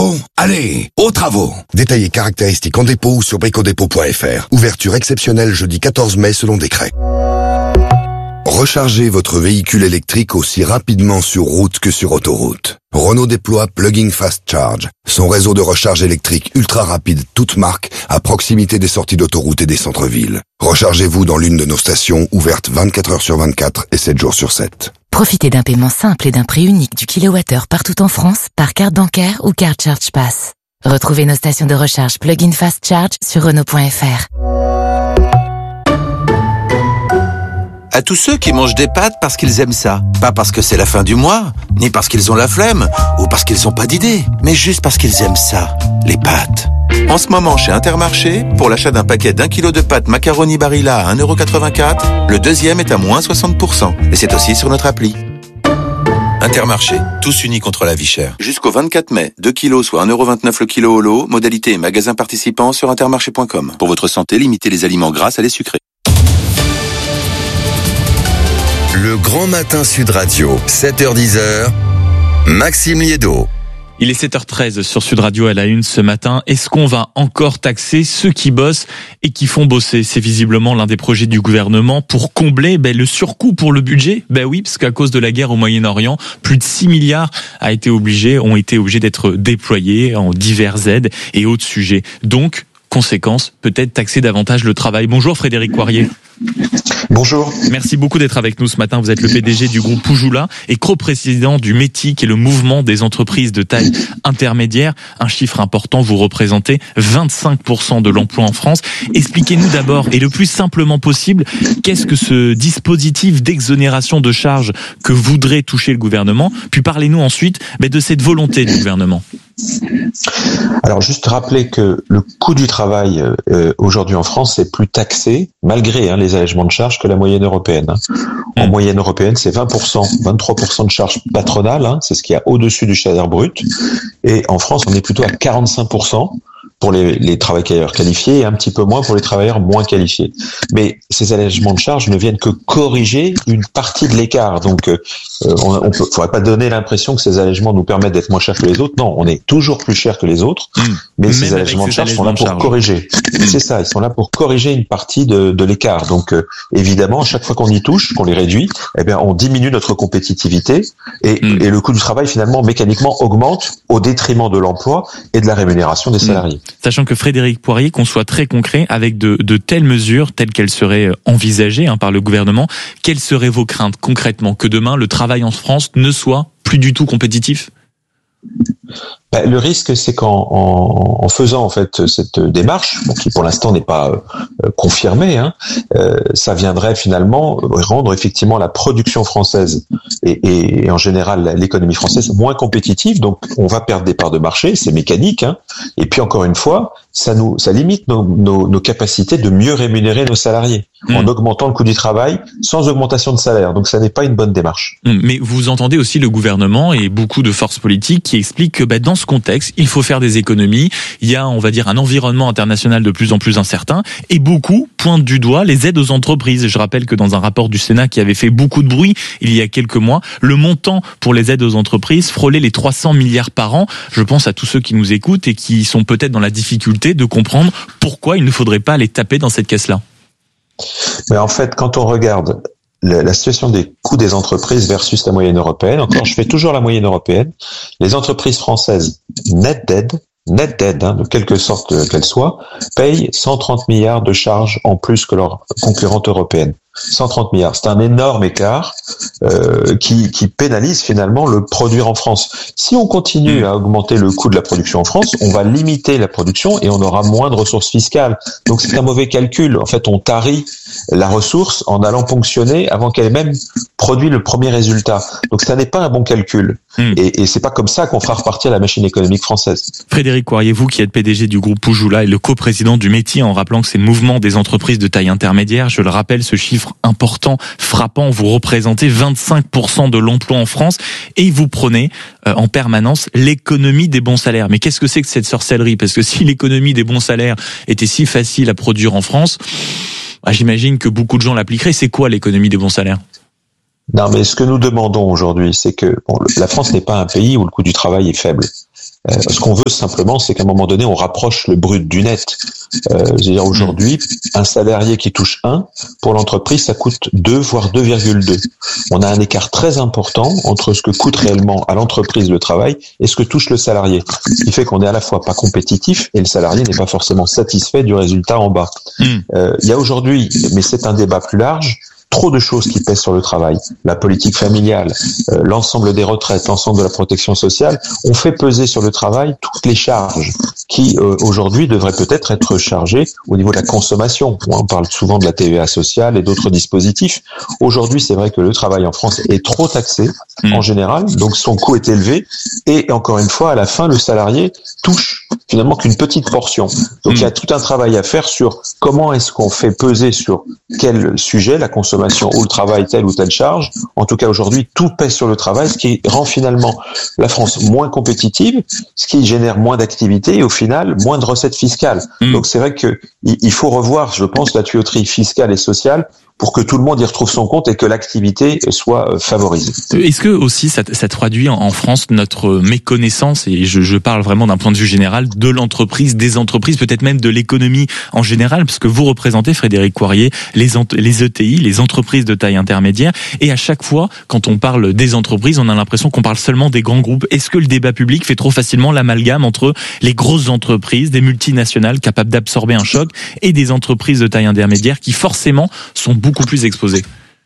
travaux? Allez, aux travaux! Détaillez caractéristiques en dépôt ou sur bricodépôt.fr. Ouverture exceptionnelle jeudi 14 mai selon décret. Rechargez votre véhicule électrique aussi rapidement sur route que sur autoroute. Renault déploie Plug-in Fast Charge, son réseau de recharge électrique ultra rapide toute marque à proximité des sorties d'autoroute et des centres-villes. Rechargez-vous dans l'une de nos stations ouvertes 24 heures sur 24 et 7 jours sur 7. Profitez d'un paiement simple et d'un prix unique du kilowattheure partout en France par carte bancaire ou carte Charge Pass. Retrouvez nos stations de recharge Plug-in Fast Charge sur Renault.fr. À tous ceux qui mangent des pâtes parce qu'ils aiment ça. Pas parce que c'est la fin du mois, ni parce qu'ils ont la flemme, ou parce qu'ils n'ont pas d'idée, mais juste parce qu'ils aiment ça, les pâtes. En ce moment, chez Intermarché, pour l'achat d'un paquet d'1 kg de pâtes macaroni Barilla à 1,84 €, le deuxième est à moins 60%. Et c'est aussi sur notre appli. Intermarché, tous unis contre la vie chère. Jusqu'au 24 mai, 2 kilos soit 1,29 € le kilo au lot, modalité et magasin participant sur intermarché.com. Pour votre santé, limitez les aliments gras à les sucrés. Le Grand Matin Sud Radio, 7h-10h, Maxime Liédo. Il est 7h13 sur Sud Radio à la une ce matin. Est-ce qu'on va encore taxer ceux qui bossent et qui font bosser? C'est visiblement l'un des projets du gouvernement pour combler le surcoût pour le budget. Oui, parce qu'à cause de la guerre au Moyen-Orient, plus de 6 milliards ont été obligés d'être déployés en divers aides et autres sujets. Donc, conséquence, peut-être taxer davantage le travail. Bonjour Frédéric Poirier. Bonjour. Merci beaucoup d'être avec nous ce matin. Vous êtes le PDG du groupe Poujoula et coprésident du METI, qui est le mouvement des entreprises de taille intermédiaire. Un chiffre important, vous représentez 25% de l'emploi en France. Expliquez-nous d'abord, et le plus simplement possible, qu'est-ce que ce dispositif d'exonération de charges que voudrait toucher le gouvernement, puis parlez-nous ensuite de cette volonté du gouvernement. Alors juste rappeler que le coût du travail aujourd'hui en France est plus taxé, malgré les allègements de charges, que la moyenne européenne. En moyenne européenne, c'est 20%, 23% de charges patronales, c'est ce qu'il y a au-dessus du salaire brut. Et en France, on est plutôt à 45% pour les travailleurs qualifiés et un petit peu moins pour les travailleurs moins qualifiés. Mais ces allègements de charges ne viennent que corriger une partie de l'écart. Donc, faudrait pas donner l'impression que ces allègements nous permettent d'être moins chers que les autres. Non, on est toujours plus cher que les autres, mais ces allègements de charges sont là pour corriger. C'est ça, ils sont là pour corriger une partie de l'écart. Donc, évidemment, à chaque fois qu'on y touche, qu'on les réduit, on diminue notre compétitivité et le coût du travail, finalement, mécaniquement augmente au détriment de l'emploi et de la rémunération des salariés. Sachant que Frédéric Poirier, qu'on soit très concret, avec de telles mesures, telles qu'elles seraient envisagées par le gouvernement, quelles seraient vos craintes concrètement? Que demain, le travail en France ne soit plus du tout compétitif? Le risque, c'est qu'en faisant cette démarche, qui pour l'instant n'est pas confirmée, ça viendrait finalement rendre effectivement la production française et en général l'économie française moins compétitive. Donc on va perdre des parts de marché, c'est mécanique. Et puis encore une fois, ça limite nos capacités de mieux rémunérer nos salariés en augmentant le coût du travail sans augmentation de salaire. Donc ça n'est pas une bonne démarche. Mais vous entendez aussi le gouvernement et beaucoup de forces politiques qui expliquent que dans ce contexte, il faut faire des économies. Il y a, on va dire, un environnement international de plus en plus incertain et beaucoup pointent du doigt les aides aux entreprises. Je rappelle que dans un rapport du Sénat qui avait fait beaucoup de bruit il y a quelques mois, le montant pour les aides aux entreprises frôlait les 300 milliards par an. Je pense à tous ceux qui nous écoutent et qui sont peut-être dans la difficulté de comprendre pourquoi il ne faudrait pas les taper dans cette caisse-là. Mais en fait, quand on regarde la situation des coûts des entreprises versus la moyenne européenne, encore je fais toujours la moyenne européenne, les entreprises françaises net d'aide, de quelque sorte qu'elles soient, payent 130 milliards de charges en plus que leurs concurrentes européennes. 130 milliards, c'est un énorme écart qui pénalise finalement le produire en France. Si on continue à augmenter le coût de la production en France, on va limiter la production et on aura moins de ressources fiscales. Donc c'est un mauvais calcul. En fait, on tarit la ressource en allant ponctionner avant qu'elle-même produise le premier résultat. Donc ça n'est pas un bon calcul. Et c'est pas comme ça qu'on fera repartir la machine économique française. Frédéric Poirier, vous qui êtes PDG du groupe Poujoula et le coprésident du METI, en rappelant que c'est le mouvement des entreprises de taille intermédiaire, je le rappelle, ce chiffre important, frappant, vous représentez 25% de l'emploi en France et vous prônez en permanence l'économie des bons salaires. Mais qu'est-ce que c'est que cette sorcellerie? Parce que si l'économie des bons salaires était si facile à produire en France, j'imagine que beaucoup de gens l'appliqueraient. C'est quoi l'économie des bons salaires? Non, mais ce que nous demandons aujourd'hui, c'est que la France n'est pas un pays où le coût du travail est faible. Ce qu'on veut simplement, c'est qu'à un moment donné, on rapproche le brut du net. C'est-à-dire aujourd'hui, un salarié qui touche 1, pour l'entreprise, ça coûte 2, voire 2,2. On a un écart très important entre ce que coûte réellement à l'entreprise le travail et ce que touche le salarié. Ce qui fait qu'on est à la fois pas compétitif et le salarié n'est pas forcément satisfait du résultat en bas. Il y a aujourd'hui, mais c'est un débat plus large, trop de choses qui pèsent sur le travail. La politique familiale, l'ensemble des retraites, l'ensemble de la protection sociale, ont fait peser sur le travail toutes les charges qui, aujourd'hui, devraient peut-être être chargées au niveau de la consommation. On parle souvent de la TVA sociale et d'autres dispositifs. Aujourd'hui, c'est vrai que le travail en France est trop taxé, en général, donc son coût est élevé, et encore une fois, à la fin, le salarié touche finalement qu'une petite portion. Donc il y a tout un travail à faire sur comment est-ce qu'on fait peser sur quel sujet, la consommation ou le travail, telle ou telle charge. En tout cas, aujourd'hui, tout pèse sur le travail, ce qui rend finalement la France moins compétitive, ce qui génère moins d'activité et au final, moins de recettes fiscales. Donc c'est vrai que il faut revoir, je pense, la tuyauterie fiscale et sociale pour que tout le monde y retrouve son compte et que l'activité soit favorisée. Est-ce que aussi ça traduit en France notre méconnaissance, et je parle vraiment d'un point de vue général, de l'entreprise, des entreprises, peut-être même de l'économie en général, parce que vous représentez, Frédéric Coirier, les ETI, les entreprises de taille intermédiaire, et à chaque fois, quand on parle des entreprises, on a l'impression qu'on parle seulement des grands groupes. Est-ce que le débat public fait trop facilement l'amalgame entre les grosses entreprises, des multinationales capables d'absorber un choc, et des entreprises de taille intermédiaire qui forcément sont beaucoup plus exposées?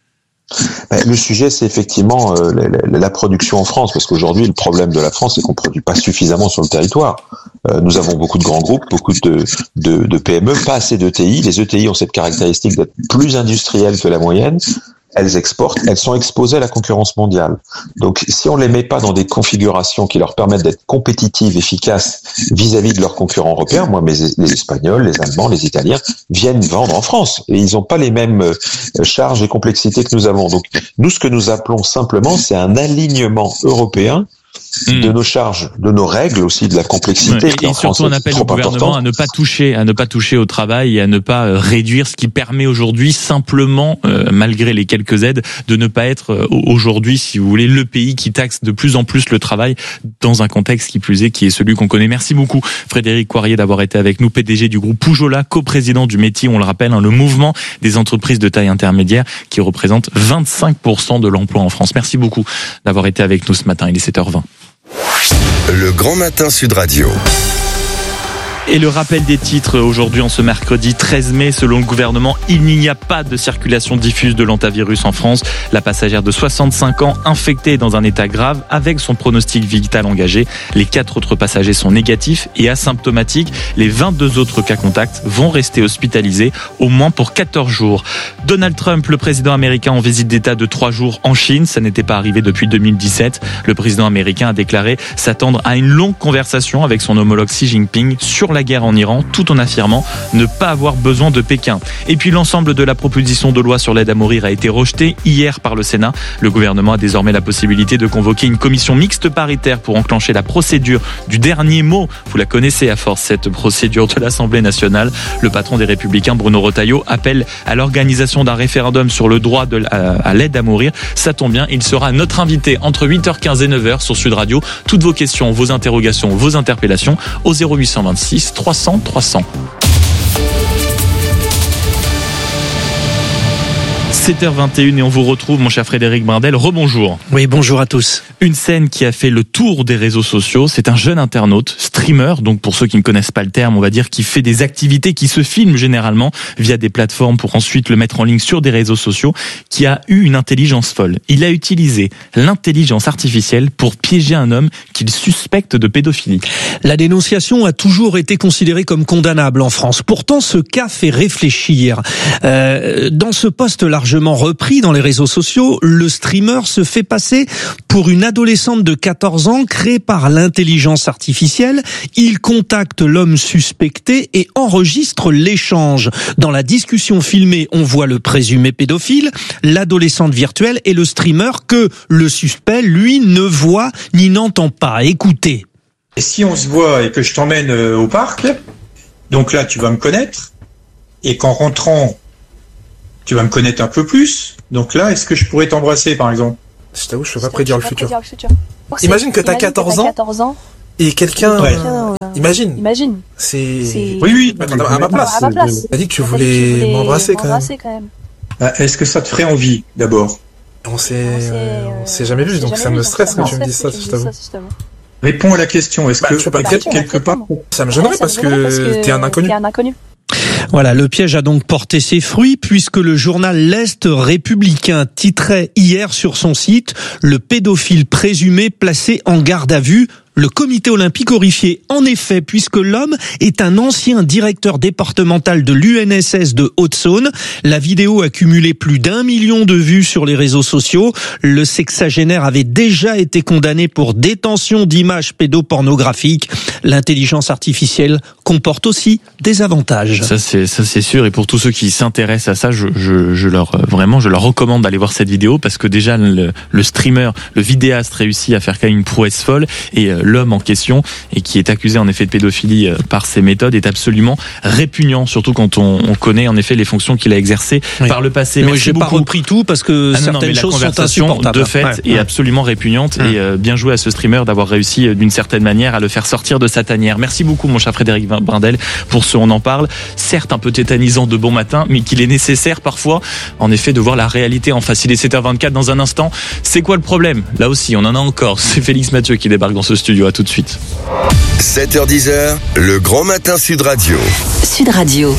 Le sujet, c'est effectivement la production en France, parce qu'aujourd'hui, le problème de la France, c'est qu'on produit pas suffisamment sur le territoire. Nous avons beaucoup de grands groupes, beaucoup de PME, pas assez d'ETI. Les ETI ont cette caractéristique d'être plus industrielles que la moyenne. Elles exportent, elles sont exposées à la concurrence mondiale. Donc, si on les met pas dans des configurations qui leur permettent d'être compétitives, efficaces vis-à-vis de leurs concurrents européens, moi, les Espagnols, les Allemands, les Italiens viennent vendre en France et ils n'ont pas les mêmes charges et complexités que nous avons. Donc, nous, ce que nous appelons simplement, c'est un alignement européen de nos charges, de nos règles aussi, de la complexité. Et surtout, on appelle le gouvernement à ne pas toucher au travail et à ne pas réduire ce qui permet aujourd'hui simplement, malgré les quelques aides, de ne pas être aujourd'hui, si vous voulez, le pays qui taxe de plus en plus le travail dans un contexte qui plus est, qui est celui qu'on connaît. Merci beaucoup, Frédéric Coirier, d'avoir été avec nous, PDG du groupe Poujola, coprésident du METI, on le rappelle, le mouvement des entreprises de taille intermédiaire qui représente 25% de l'emploi en France. Merci beaucoup d'avoir été avec nous ce matin. Il est 7h20. Le Grand Matin Sud Radio. Et le rappel des titres aujourd'hui en ce mercredi 13 mai, selon le gouvernement, il n'y a pas de circulation diffuse de l'hantavirus en France. La passagère de 65 ans infectée dans un état grave avec son pronostic vital engagé. Les 4 autres passagers sont négatifs et asymptomatiques. Les 22 autres cas contacts vont rester hospitalisés au moins pour 14 jours. Donald Trump, le président américain en visite d'État de 3 jours en Chine, ça n'était pas arrivé depuis 2017. Le président américain a déclaré s'attendre à une longue conversation avec son homologue Xi Jinping sur la guerre en Iran, tout en affirmant ne pas avoir besoin de Pékin. Et puis l'ensemble de la proposition de loi sur l'aide à mourir a été rejetée hier par le Sénat. Le gouvernement a désormais la possibilité de convoquer une commission mixte paritaire pour enclencher la procédure du dernier mot. Vous la connaissez à force, cette procédure de l'Assemblée nationale. Le patron des Républicains, Bruno Retailleau, appelle à l'organisation d'un référendum sur le droit à l'aide à mourir. Ça tombe bien, il sera notre invité entre 8h15 et 9h sur Sud Radio. Toutes vos questions, vos interrogations, vos interpellations au 0826 300 300. 7h21 et on vous retrouve, mon cher Frédéric Brindel. Rebonjour. Oui, bonjour à tous. Une scène qui a fait le tour des réseaux sociaux, c'est un jeune internaute, streamer, donc pour ceux qui ne connaissent pas le terme, on va dire qui fait des activités, qui se filme généralement via des plateformes pour ensuite le mettre en ligne sur des réseaux sociaux, qui a eu une intelligence folle. Il a utilisé l'intelligence artificielle pour piéger un homme qu'il suspecte de pédophilie. La dénonciation a toujours été considérée comme condamnable en France. Pourtant, ce cas fait réfléchir. Dans ce post largement repris dans les réseaux sociaux, le streamer se fait passer pour une adolescente de 14 ans créée par l'intelligence artificielle. Il contacte l'homme suspecté et enregistre l'échange. Dans la discussion filmée, on voit le présumé pédophile, l'adolescente virtuelle et le streamer que le suspect, lui, ne voit ni n'entend pas. Écoutez. Et si on se voit et que je t'emmène au parc, donc là tu vas me connaître, et qu'en rentrant, tu vas me connaître un peu plus. Donc là, est-ce que je pourrais t'embrasser, par exemple? Je t'avoue, je peux pas prédire le futur. Imagine que t'as 14 ans Et quelqu'un, imagine. C'est. Oui. À ma place. T'as dit que tu voulais m'embrasser quand même. Est-ce que ça te ferait envie, d'abord? On s'est jamais vu, donc ça me stresse quand tu me dis ça, je t'avoue. Réponds à la question. Est-ce que quelque part ça me gênerait parce que t'es un inconnu. Voilà, le piège a donc porté ses fruits puisque le journal L'Est républicain titrait hier sur son site « Le pédophile présumé placé en garde à vue ». Le comité olympique horrifié, en effet, puisque l'homme est un ancien directeur départemental de l'UNSS de Haute-Saône. La vidéo a cumulé plus d'1 million de vues sur les réseaux sociaux. Le sexagénaire avait déjà été condamné pour détention d'images pédopornographiques. L'intelligence artificielle comporte aussi des avantages. Ça c'est sûr. Et pour tous ceux qui s'intéressent à ça, je leur recommande d'aller voir cette vidéo parce que déjà le streamer, le vidéaste réussit à faire quand même une prouesse folle et l'homme en question et qui est accusé en effet de pédophilie par ses méthodes est absolument répugnant, surtout quand on connaît en effet les fonctions qu'il a exercées par le passé. Mais j'ai pas repris tout parce que certaines choses sont insupportables. De fait est absolument répugnante et bien joué à ce streamer d'avoir réussi d'une certaine manière à le faire sortir de sa tanière. Merci beaucoup mon cher Frédéric Brindel pour ce On en parle. Certes un peu tétanisant de bon matin, mais qu'il est nécessaire parfois en effet de voir la réalité en face. Il est 7h24 dans un instant. C'est quoi le problème? Là aussi on en a encore. C'est Félix Mathieu qui débarque dans ce studio. À tout de suite. 7h10, le grand matin Sud Radio. Sud Radio.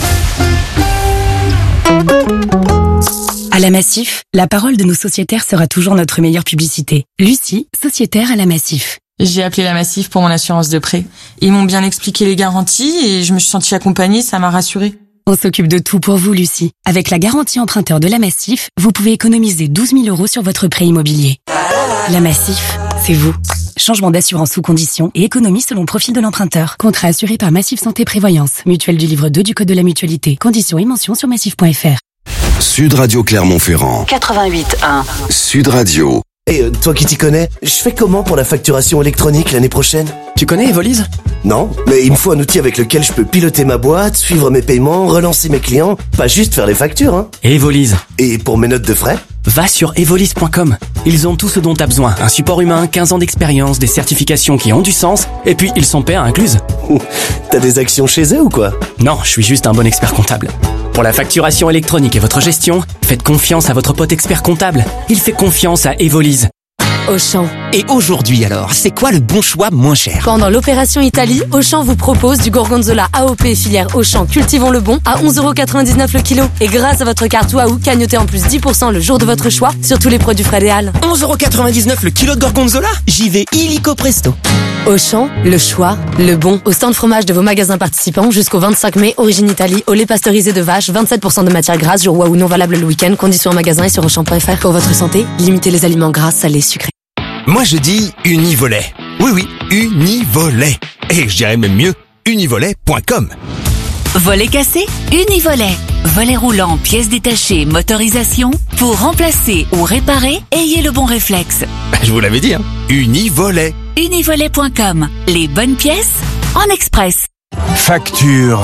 À la Massif, la parole de nos sociétaires sera toujours notre meilleure publicité. Lucie, sociétaire à la Massif. J'ai appelé la Massif pour mon assurance de prêt. Ils m'ont bien expliqué les garanties et je me suis sentie accompagnée, ça m'a rassurée. On s'occupe de tout pour vous, Lucie. Avec la garantie emprunteur de la Massif, vous pouvez économiser 12 000 € sur votre prêt immobilier. La Massif, c'est vous. Changement d'assurance sous conditions et économie selon profil de l'emprunteur. Contrat assuré par Massif Santé Prévoyance. Mutuelle du livre 2 du Code de la Mutualité. Conditions et mentions sur massif.fr. Sud Radio Clermont-Ferrand. 88.1. Sud Radio. Et toi qui t'y connais, je fais comment pour la facturation électronique l'année prochaine? Tu connais Evolise? Non, mais il me faut un outil avec lequel je peux piloter ma boîte, suivre mes paiements, relancer mes clients, pas juste faire les factures, hein. Evolise. Et pour mes notes de frais? Va sur evolise.com. Ils ont tout ce dont t'as besoin. Un support humain, 15 ans d'expérience, des certifications qui ont du sens, et puis ils sont pairs incluses. T'as des actions chez eux ou quoi? Non, je suis juste un bon expert comptable. Pour la facturation électronique et votre gestion, faites confiance à votre pote expert comptable. Il fait confiance à Evolise. Auchan. Et aujourd'hui alors, c'est quoi le bon choix moins cher? Pendant l'opération Italie, Auchan vous propose du gorgonzola AOP filière Auchan Cultivons le Bon à 11,99 € le kilo. Et grâce à votre carte Waouh, cagnotez en plus 10% le jour de votre choix sur tous les produits frais Réal. 11,99 € le kilo de gorgonzola? J'y vais illico presto. Auchan, le choix, le bon. Au stand fromage de vos magasins participants jusqu'au 25 mai, origine Italie, au lait pasteurisé de vache, 27% de matière grasse, jour Waouh non valable le week-end, conditions en magasin et sur Auchan.fr. Pour votre santé, limitez les aliments gras, salés, sucrés. Moi je dis Univolet. Oui, Univolet. Et je dirais même mieux, univolet.com. Volet cassé? Univolet. Volet roulant, pièces détachées, motorisation. Pour remplacer ou réparer, ayez le bon réflexe. Je vous l'avais dit, hein. Univolet. Univolet.com. Les bonnes pièces en express. Facture,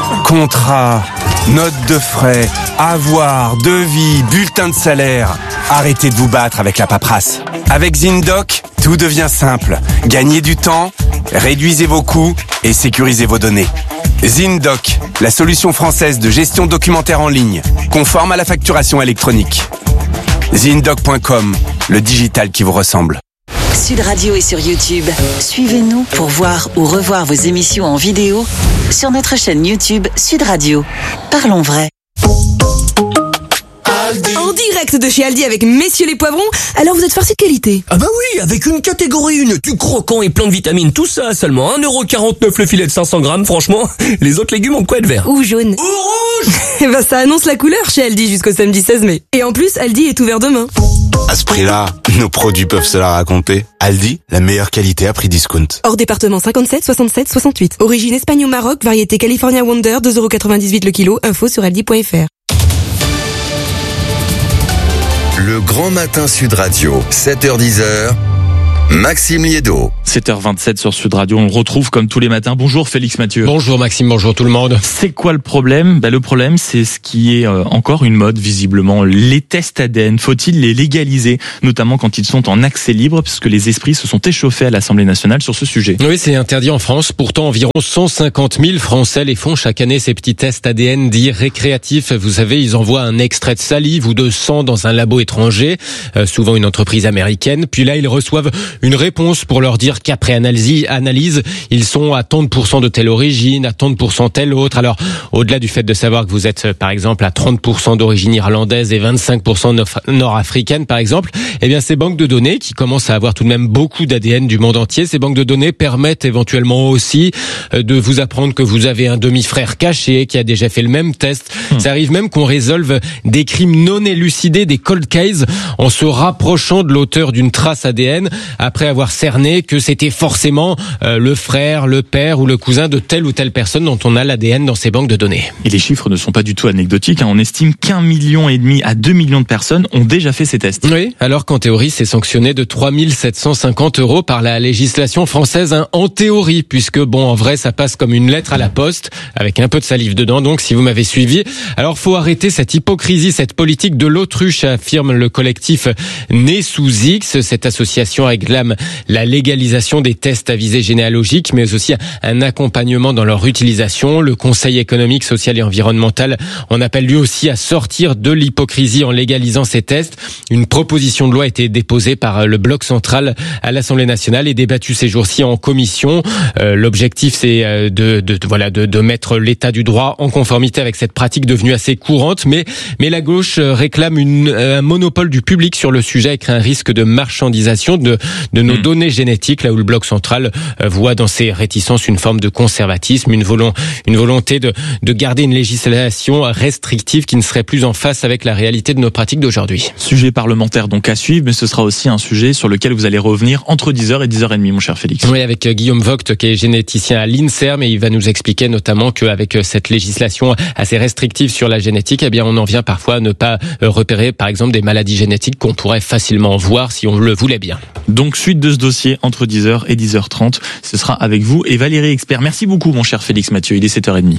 contrat, note de frais, avoir, devis, bulletin de salaire. Arrêtez de vous battre avec la paperasse. Avec ZinDoc, tout devient simple. Gagnez du temps, réduisez vos coûts et sécurisez vos données. ZinDoc, la solution française de gestion documentaire en ligne, conforme à la facturation électronique. ZinDoc.com, le digital qui vous ressemble. Sud Radio est sur YouTube. Suivez-nous pour voir ou revoir vos émissions en vidéo sur notre chaîne YouTube Sud Radio. Parlons vrai. En direct de chez Aldi avec Messieurs les Poivrons. Alors vous êtes farci de qualité? Ah bah oui, avec une catégorie 1, du croquant et plein de vitamines, tout ça, seulement 1,49 € le filet de 500 grammes, franchement, les autres légumes ont de quoi être verts. Ou jaune. Ou rouge. Eh ben ça annonce la couleur chez Aldi jusqu'au samedi 16 mai. Et en plus, Aldi est ouvert demain. À ce prix-là, nos produits peuvent se la raconter. Aldi, la meilleure qualité à prix discount. Hors département 57, 67, 68. Origine Espagne au Maroc, variété California Wonder, 2,98 € le kilo. Info sur aldi.fr. Le grand matin Sud Radio, 7h-10h, Maxime Liédo. 7h27 sur Sud Radio, on le retrouve comme tous les matins. Bonjour Félix Mathieu. Bonjour Maxime, bonjour tout le monde. C'est quoi le problème ? Le problème, c'est ce qui est encore une mode visiblement, les tests ADN. Faut-il les légaliser, notamment quand ils sont en accès libre, puisque les esprits se sont échauffés à l'Assemblée nationale sur ce sujet. Oui, c'est interdit en France. Pourtant, environ 150 000 Français les font chaque année, ces petits tests ADN dits récréatifs. Vous savez, ils envoient un extrait de salive ou de sang dans un labo étranger, souvent une entreprise américaine. Puis là, ils reçoivent une réponse pour leur dire qu'après analyse, ils sont à tant de % de telle origine, à tant de % telle autre. Alors, au-delà du fait de savoir que vous êtes, par exemple, à 30% d'origine irlandaise et 25% nord-africaine, par exemple, eh bien, ces banques de données qui commencent à avoir tout de même beaucoup d'ADN du monde entier, ces banques de données permettent éventuellement aussi de vous apprendre que vous avez un demi-frère caché qui a déjà fait le même test. Ça arrive même qu'on résolve des crimes non élucidés, des cold cases, en se rapprochant de l'auteur d'une trace ADN après avoir cerné que c'était forcément le frère, le père ou le cousin de telle ou telle personne dont on a l'ADN dans ces banques de données. Et les chiffres ne sont pas du tout anecdotiques. On estime qu'1,5 million à 2 millions de personnes ont déjà fait ces tests. Oui, alors qu'en théorie, c'est sanctionné de 3 750 € par la législation française. En théorie, puisque en vrai, ça passe comme une lettre à la poste, avec un peu de salive dedans, donc si vous m'avez suivi. Alors, faut arrêter cette hypocrisie, cette politique de l'autruche, affirme le collectif Né sous X. Cette association réclame la légalisation des tests à visée généalogique, mais aussi un accompagnement dans leur utilisation. Le Conseil économique, social et environnemental en appelle lui aussi à sortir de l'hypocrisie en légalisant ces tests. Une proposition de loi a été déposée par le Bloc central à l'Assemblée nationale et débattue ces jours-ci en commission. L'objectif, c'est de mettre l'état du droit en conformité avec cette pratique devenue assez courante, mais la gauche réclame un monopole du public sur le sujet avec un risque de marchandisation de nos données génétiques, là où le Bloc central voit dans ses réticences une forme de conservatisme, une volonté de garder une législation restrictive qui ne serait plus en phase avec la réalité de nos pratiques d'aujourd'hui. Sujet parlementaire donc à suivre, mais ce sera aussi un sujet sur lequel vous allez revenir entre 10h et 10h30, mon cher Félix. Oui, avec Guillaume Vogt, qui est généticien à l'INSERM, et il va nous expliquer notamment qu'avec cette législation assez restrictive sur la génétique, eh bien, on en vient parfois à ne pas repérer, par exemple, des maladies génétiques qu'on pourrait facilement voir si on le voulait bien. Donc, suite de ce dossier entre 10h et 10h30, ce sera avec vous et Valérie Expert. Merci beaucoup, mon cher Félix Mathieu. Il est 7h30.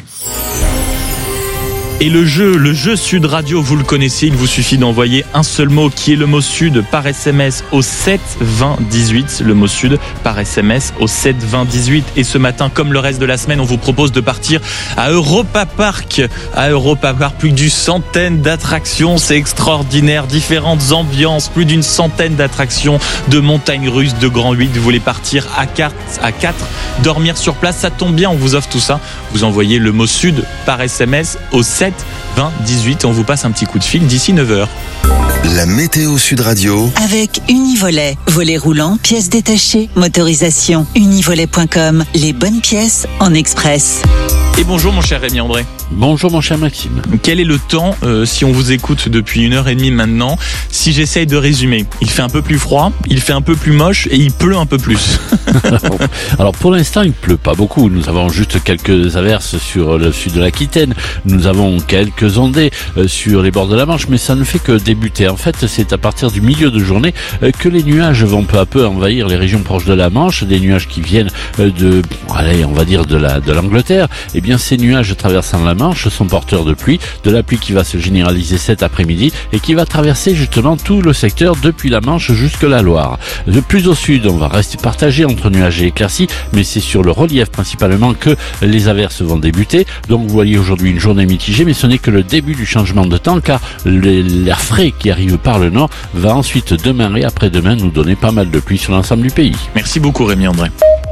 Et le jeu Sud Radio, vous le connaissez, il vous suffit d'envoyer un seul mot qui est le mot Sud par SMS au 7 20 18. Le mot Sud par SMS au 7 20 18. Et ce matin, comme le reste de la semaine, on vous propose de partir à Europa Park. À Europa Park, plus d'une centaine d'attractions, c'est extraordinaire, différentes ambiances, plus d'une centaine d'attractions, de montagnes russes, de Grand 8. Vous voulez partir à 4, dormir sur place, ça tombe bien, on vous offre tout ça. Vous envoyez le mot Sud par SMS au 7 20 18. On vous passe un petit coup de fil d'ici 9h. La météo Sud Radio. Avec Univolet. Volet roulant, pièces détachées, motorisation. Univolet.com. Les bonnes pièces en express. Et bonjour mon cher Rémi André. Bonjour mon cher Maxime. Quel est le temps, si on vous écoute depuis 1h30 maintenant, si j'essaye de résumer? Il fait un peu plus froid, il fait un peu plus moche et il pleut un peu plus. Alors pour l'instant il pleut pas beaucoup, nous avons juste quelques averses sur le sud de l'Aquitaine, nous avons quelques ondées sur les bords de la Manche, mais ça ne fait que débuter. En fait c'est à partir du milieu de journée que les nuages vont peu à peu envahir les régions proches de la Manche, des nuages qui viennent de l'Angleterre. Et bien ces nuages traversant la Manche sont porteurs de la pluie qui va se généraliser cet après-midi et qui va traverser justement tout le secteur depuis la Manche jusque la Loire. De plus au sud, on va rester partagé entre nuages et éclaircies, mais c'est sur le relief principalement que les averses vont débuter. Donc vous voyez aujourd'hui une journée mitigée, mais ce n'est que le début du changement de temps, car l'air frais qui arrive par le nord va ensuite demain et après-demain nous donner pas mal de pluie sur l'ensemble du pays. Merci beaucoup Rémi André.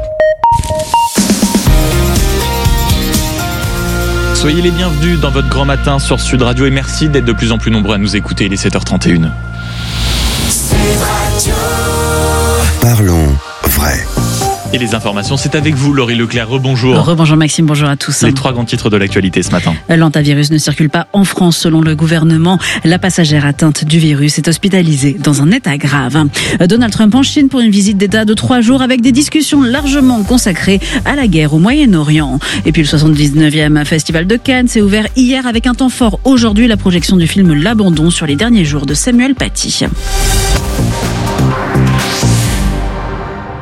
Soyez les bienvenus dans votre grand matin sur Sud Radio et merci d'être de plus en plus nombreux à nous écouter. Il est 7h31. Parlons vrai. Et les informations, c'est avec vous, Laurie Leclerc. Rebonjour. Rebonjour Maxime, bonjour à tous. Les 3 grands titres de l'actualité ce matin. L'antavirus ne circule pas en France selon le gouvernement. La passagère atteinte du virus est hospitalisée dans un état grave. Donald Trump en Chine pour une visite d'État de 3 jours avec des discussions largement consacrées à la guerre au Moyen-Orient. Et puis le 79e Festival de Cannes s'est ouvert hier avec un temps fort. Aujourd'hui, la projection du film L'Abandon sur les derniers jours de Samuel Paty.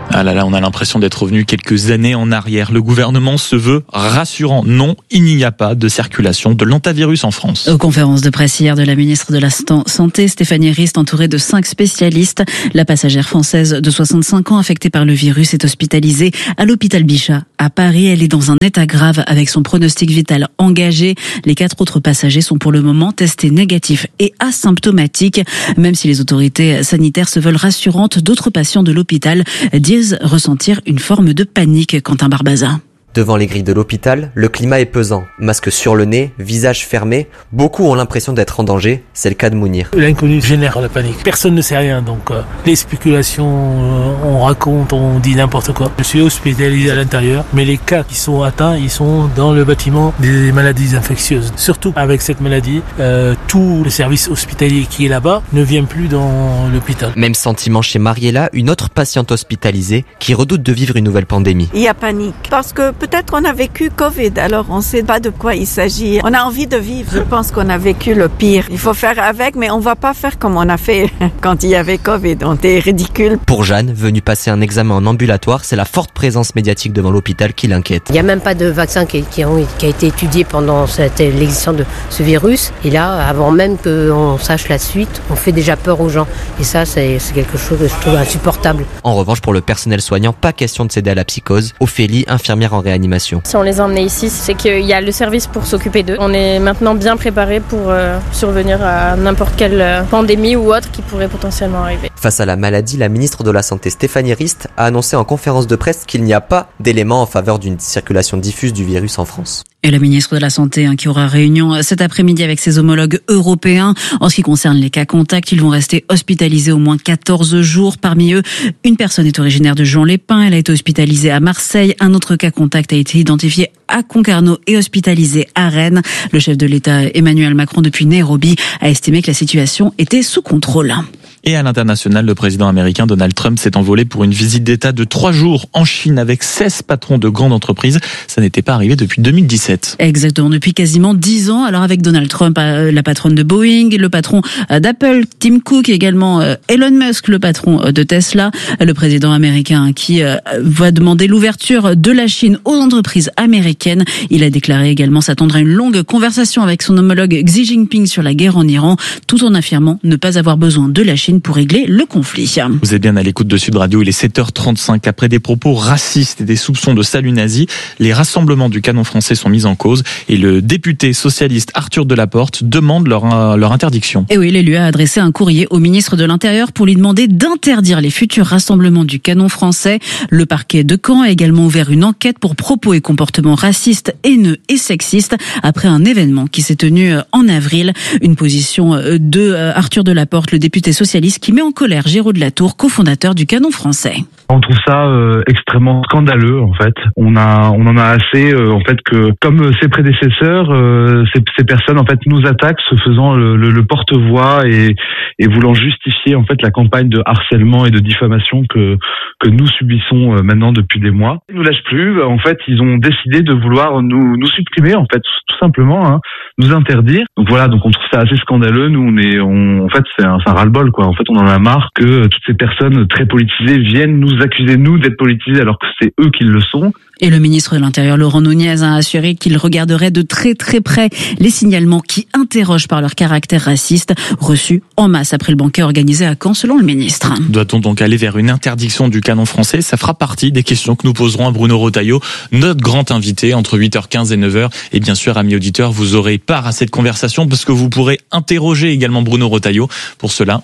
Ah là là, on a l'impression d'être revenu quelques années en arrière. Le gouvernement se veut rassurant. Non, il n'y a pas de circulation de l'hantavirus en France. Aux conférences de presse hier de la ministre de la Santé, Stéphanie Rist, entourée de 5 spécialistes. La passagère française de 65 ans affectée par le virus est hospitalisée à l'hôpital Bichat à Paris. Elle est dans un état grave avec son pronostic vital engagé. Les 4 autres passagers sont pour le moment testés négatifs et asymptomatiques. Même si les autorités sanitaires se veulent rassurantes, d'autres patients de l'hôpital disent ressentir une forme de panique. Quentin Barbazan. Devant les grilles de l'hôpital, le climat est pesant. Masque sur le nez, visage fermé. Beaucoup ont l'impression d'être en danger. C'est le cas de Mounir. L'inconnu génère la panique. Personne ne sait rien, donc les spéculations, on raconte, on dit n'importe quoi. Je suis hospitalisé à l'intérieur, mais les cas qui sont atteints, ils sont dans le bâtiment des maladies infectieuses. Surtout avec cette maladie, tout le service hospitalier qui est là-bas ne vient plus dans l'hôpital. Même sentiment chez Mariella, une autre patiente hospitalisée qui redoute de vivre une nouvelle pandémie. Il y a panique parce que peut-être on a vécu Covid, alors on ne sait pas de quoi il s'agit. On a envie de vivre. Je pense qu'on a vécu le pire. Il faut faire avec, mais on ne va pas faire comme on a fait quand il y avait Covid. On était ridicule. Pour Jeanne, venue passer un examen en ambulatoire, c'est la forte présence médiatique devant l'hôpital qui l'inquiète. Il n'y a même pas de vaccin qui a été étudié pendant l'existence de ce virus. Et là, avant même qu'on sache la suite, on fait déjà peur aux gens. Et ça, c'est quelque chose que je trouve insupportable. En revanche, pour le personnel soignant, pas question de céder à la psychose. Ophélie, infirmière en réanimation. Si on les a emmenés ici, c'est qu'il y a le service pour s'occuper d'eux. On est maintenant bien préparés pour survenir à n'importe quelle pandémie ou autre qui pourrait potentiellement arriver. Face à la maladie, la ministre de la Santé Stéphanie Rist a annoncé en conférence de presse qu'il n'y a pas d'éléments en faveur d'une circulation diffuse du virus en France. Et la ministre de la Santé qui aura réunion cet après-midi avec ses homologues européens. En ce qui concerne les cas contacts, ils vont rester hospitalisés au moins 14 jours. Parmi eux, une personne est originaire de Juan-les-Pins. Elle a été hospitalisée à Marseille. Un autre cas contact a été identifié à Concarneau et hospitalisé à Rennes. Le chef de l'État, Emmanuel Macron, depuis Nairobi, a estimé que la situation était sous contrôle. Et à l'international, le président américain Donald Trump s'est envolé pour une visite d'État de 3 jours en Chine avec 16 patrons de grandes entreprises. Ça n'était pas arrivé depuis 2017. Exactement, depuis quasiment 10 ans. Alors avec Donald Trump, la patronne de Boeing, le patron d'Apple, Tim Cook, également Elon Musk, le patron de Tesla, le président américain qui va demander l'ouverture de la Chine aux entreprises américaines. Il a déclaré également s'attendre à une longue conversation avec son homologue Xi Jinping sur la guerre en Iran, tout en affirmant ne pas avoir besoin de la Chine pour régler le conflit. Vous êtes bien à l'écoute de Sud Radio, il est 7h35. Après des propos racistes et des soupçons de salut nazi, les rassemblements du canon français sont mis en cause et le député socialiste Arthur Delaporte demande leur interdiction. Et oui, l'élu a adressé un courrier au ministre de l'Intérieur pour lui demander d'interdire les futurs rassemblements du canon français. Le parquet de Caen a également ouvert une enquête pour propos et comportements racistes, haineux et sexistes après un événement qui s'est tenu en avril. Une position de Arthur Delaporte, le député socialiste, qui met en colère Géraud de la Tour, cofondateur du canon français. On trouve ça extrêmement scandaleux en fait. On en a assez en fait que comme ses prédécesseurs, ces personnes en fait nous attaquent, se faisant le porte-voix et voulant justifier en fait la campagne de harcèlement et de diffamation que nous subissons maintenant depuis des mois. Ils nous lâchent plus. En fait, ils ont décidé de vouloir nous supprimer en fait, tout simplement, nous interdire. Donc voilà, donc on trouve ça assez scandaleux. Nous en fait c'est un ras-le-bol quoi. En fait, on en a marre que toutes ces personnes très politisées viennent nous accuser nous d'être politisés alors que c'est eux qui le sont. Et le ministre de l'Intérieur, Laurent Nunez, a assuré qu'il regarderait de très très près les signalements qui interrogent par leur caractère raciste, reçus en masse après le banquet organisé à Caen, selon le ministre. Doit-on donc aller vers une interdiction du canon français ? Ça fera partie des questions que nous poserons à Bruno Retailleau, notre grand invité, entre 8h15 et 9h. Et bien sûr, amis auditeurs, vous aurez part à cette conversation parce que vous pourrez interroger également Bruno Retailleau. Pour cela,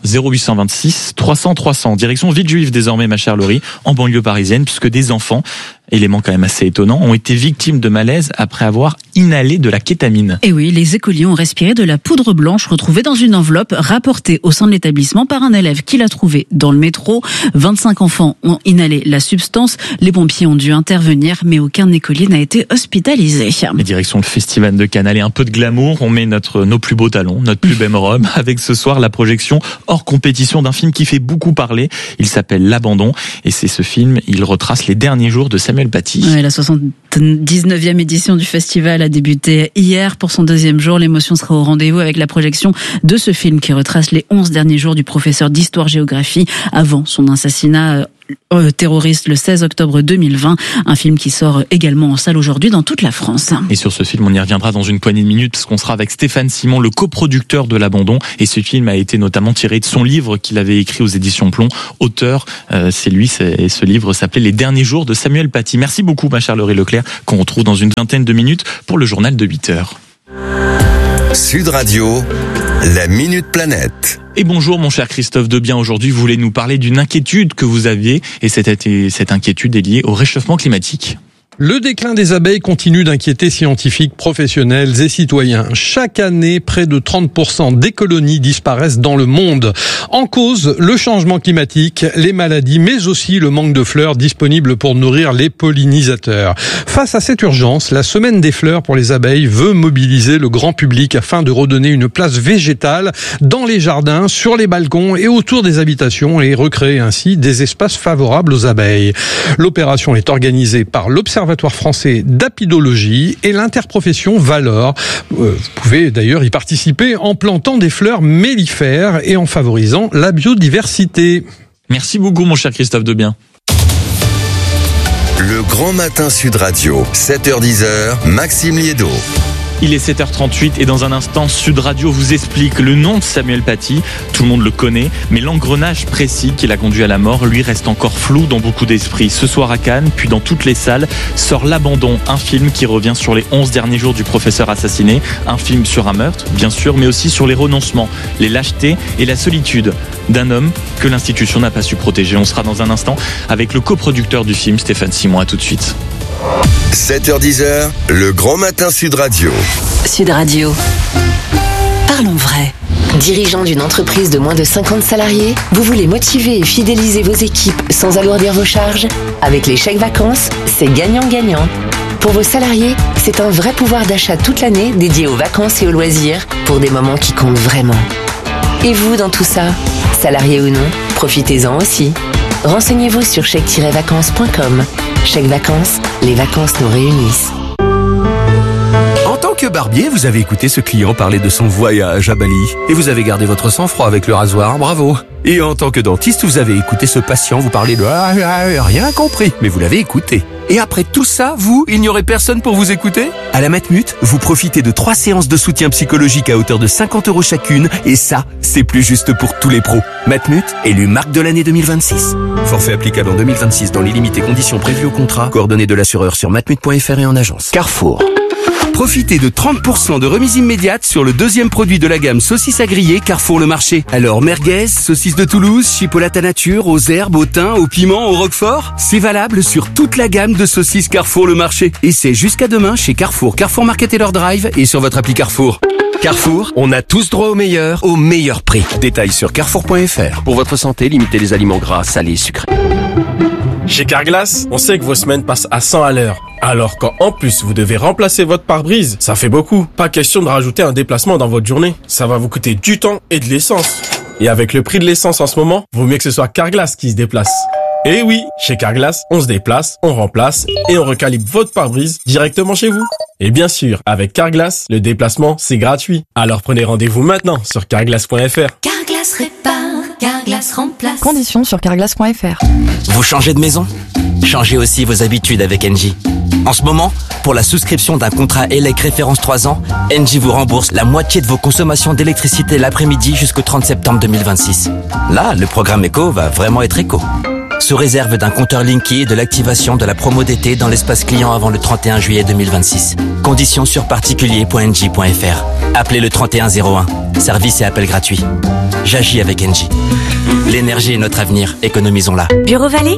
0826 300 300. Direction Villejuif désormais, ma chère Laurie, en banlieue parisienne, puisque des enfants, élément quand même assez étonnant, ont été victimes de malaise après avoir inhalé de la kétamine. Et oui, les écoliers ont respiré de la poudre blanche retrouvée dans une enveloppe rapportée au sein de l'établissement par un élève qui l'a trouvée dans le métro. 25 enfants ont inhalé la substance. Les pompiers ont dû intervenir, mais aucun écolier n'a été hospitalisé. La direction le Festival de Cannes, allez, un peu de glamour, on met nos plus beaux talons, notre plus belle robe, avec ce soir la projection hors compétition d'un film qui fait beaucoup parler. Il s'appelle L'Abandon, et c'est ce film, il retrace les derniers jours de Samuel Paty. Ouais, la Cette 19e édition du festival a débuté hier pour son deuxième jour. L'émotion sera au rendez-vous avec la projection de ce film qui retrace les 11 derniers jours du professeur d'histoire-géographie avant son assassinat terroriste le 16 octobre 2020. Un film qui sort également en salle aujourd'hui dans toute la France. Et sur ce film, on y reviendra dans une poignée de minutes parce qu'on sera avec Stéphane Simon, le coproducteur de L'Abandon. Et ce film a été notamment tiré de son livre qu'il avait écrit aux éditions Plomb. Auteur, c'est lui, et ce livre s'appelait Les Derniers Jours de Samuel Paty. Merci beaucoup, ma chère Laurie Leclerc, qu'on retrouve dans une vingtaine de minutes pour le journal de 8h. Sud Radio, la Minute Planète. Et bonjour mon cher Christophe Debien, aujourd'hui vous voulez nous parler d'une inquiétude que vous aviez et cette inquiétude est liée au réchauffement climatique. Le déclin des abeilles continue d'inquiéter scientifiques, professionnels et citoyens. Chaque année, près de 30% des colonies disparaissent dans le monde. En cause, le changement climatique, les maladies, mais aussi le manque de fleurs disponibles pour nourrir les pollinisateurs. Face à cette urgence, la Semaine des fleurs pour les abeilles veut mobiliser le grand public afin de redonner une place végétale dans les jardins, sur les balcons et autour des habitations et recréer ainsi des espaces favorables aux abeilles. L'opération est organisée par l'Observatoire français d'apidologie et l'interprofession Valor. Vous pouvez d'ailleurs y participer en plantant des fleurs mellifères et en favorisant la biodiversité. Merci beaucoup mon cher Christophe Debien. Le Grand Matin Sud Radio, 7h-10h, Maxime Liédo. Il est 7h38 et dans un instant, Sud Radio vous explique le nom de Samuel Paty. Tout le monde le connaît, mais l'engrenage précis qui l'a conduit à la mort, lui, reste encore flou dans beaucoup d'esprits. Ce soir à Cannes, puis dans toutes les salles, sort L'Abandon, un film qui revient sur les 11 derniers jours du professeur assassiné. Un film sur un meurtre, bien sûr, mais aussi sur les renoncements, les lâchetés et la solitude d'un homme que l'institution n'a pas su protéger. On sera dans un instant avec le coproducteur du film, Stéphane Simon. À tout de suite. 7h-10h, le Grand Matin Sud Radio. Sud Radio. Parlons vrai. Dirigeant d'une entreprise de moins de 50 salariés, vous voulez motiver et fidéliser vos équipes sans alourdir vos charges? Avec les chèques vacances, c'est gagnant-gagnant. Pour vos salariés, c'est un vrai pouvoir d'achat toute l'année dédié aux vacances et aux loisirs pour des moments qui comptent vraiment. Et vous dans tout ça? Salarié ou non, profitez-en aussi. Renseignez-vous sur chèque-vacances.com. Chèque vacances, les vacances nous réunissent. En tant que barbier, vous avez écouté ce client parler de son voyage à Bali. Et vous avez gardé votre sang-froid avec le rasoir, bravo. Et en tant que dentiste, vous avez écouté ce patient vous parler de rien compris. Mais vous l'avez écouté. Et après tout ça, vous, il n'y aurait personne pour vous écouter? À la Matmut, vous profitez de 3 séances de soutien psychologique à hauteur de 50 € chacune. Et ça, c'est plus juste pour tous les pros. Matmut, élu marque de l'année 2026. Forfait applicable en 2026 dans les limites et conditions prévues au contrat. Coordonnées de l'assureur sur matmut.fr et en agence. Carrefour. Profitez de 30% de remise immédiate sur le deuxième produit de la gamme saucisses à griller Carrefour le Marché. Alors merguez, saucisses de Toulouse, chipolata nature, aux herbes, au thym, au piment, au roquefort. C'est valable sur toute la gamme de saucisses Carrefour le Marché. Et c'est jusqu'à demain chez Carrefour, Carrefour Market et leur drive et sur votre appli Carrefour. Carrefour, on a tous droit au meilleur prix. Détails sur carrefour.fr. Pour votre santé, limitez les aliments gras, salés, sucrés. Chez Carglass, on sait que vos semaines passent à 100 à l'heure. Alors quand en plus vous devez remplacer votre pare-brise, ça fait beaucoup. Pas question de rajouter un déplacement dans votre journée. Ça va vous coûter du temps et de l'essence. Et avec le prix de l'essence en ce moment, vaut mieux que ce soit Carglass qui se déplace. Et oui, chez Carglass, on se déplace, on remplace et on recalibre votre pare-brise directement chez vous. Et bien sûr, avec Carglass, le déplacement, c'est gratuit. Alors prenez rendez-vous maintenant sur carglass.fr. Carglass répare, Carglass remplace. Conditions sur carglass.fr. Vous changez de maison? Changez aussi vos habitudes avec Engie. En ce moment, pour la souscription d'un contrat ELEC référence 3 ans, Engie vous rembourse la moitié de vos consommations d'électricité l'après-midi jusqu'au 30 septembre 2026. Là, le programme éco va vraiment être éco. Sous réserve d'un compteur Linky et de l'activation de la promo d'été dans l'espace client avant le 31 juillet 2026. Conditions sur particulier.engie.fr. Appelez le 3101. Service et appel gratuit. J'agis avec Engie. L'énergie est notre avenir, économisons-la. Bureau Vallée?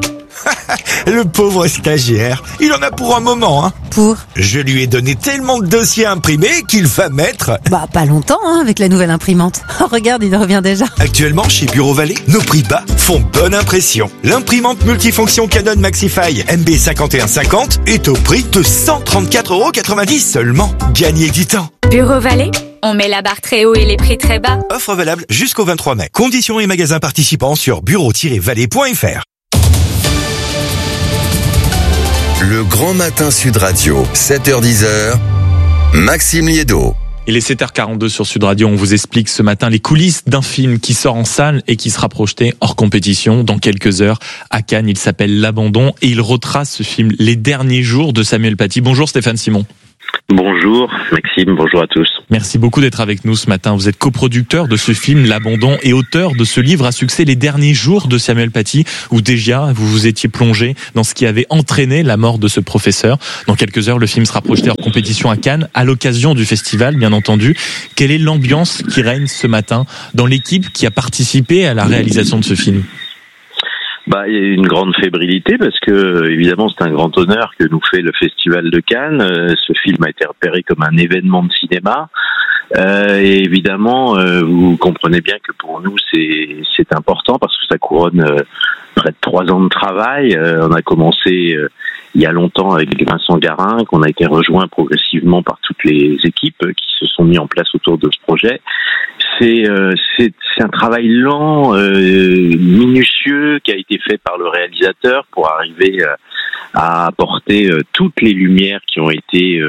Le pauvre stagiaire, il en a pour un moment, hein. Pour? Je lui ai donné tellement de dossiers à imprimer qu'il va mettre... Bah, pas longtemps, hein, avec la nouvelle imprimante. Oh, regarde, il revient déjà. Actuellement, chez Bureau Vallée, nos prix bas font bonne impression. L'imprimante multifonction Canon Maxify MB5150 est au prix de 134,90 € seulement. Gagnez du temps. Bureau Vallée? On met la barre très haut et les prix très bas. Offre valable jusqu'au 23 mai. Conditions et magasins participants sur bureau-vallée.fr. Le Grand Matin Sud Radio, 7h-10h, Maxime Liédo. Il est 7h42 sur Sud Radio. On vous explique ce matin les coulisses d'un film qui sort en salle et qui sera projeté hors compétition dans quelques heures à Cannes. Il s'appelle L'Abandon et il retrace ce film Les derniers jours de Samuel Paty. Bonjour Stéphane Simon. Bonjour Maxime, bonjour à tous. Merci beaucoup d'être avec nous ce matin. Vous êtes coproducteur de ce film L'Abandon et auteur de ce livre à succès Les derniers jours de Samuel Paty, où déjà vous vous étiez plongé dans ce qui avait entraîné la mort de ce professeur. Dans quelques heures, le film sera projeté hors compétition à Cannes, à l'occasion du festival, bien entendu. Quelle est l'ambiance qui règne ce matin dans l'équipe qui a participé à la réalisation de ce film ? Il y a une grande fébrilité parce que, évidemment, c'est un grand honneur que nous fait le Festival de Cannes. Ce film a été repéré comme un événement de cinéma. Et évidemment, vous comprenez bien que pour nous, c'est important parce que ça couronne près de 3 ans de travail. On a commencé il y a longtemps avec Vincent Garin, qu'on a été rejoint progressivement par toutes les équipes qui se sont mis en place autour de ce projet. C'est un travail lent, minutieux, qui a été fait par le réalisateur pour arriver à apporter toutes les lumières qui ont été,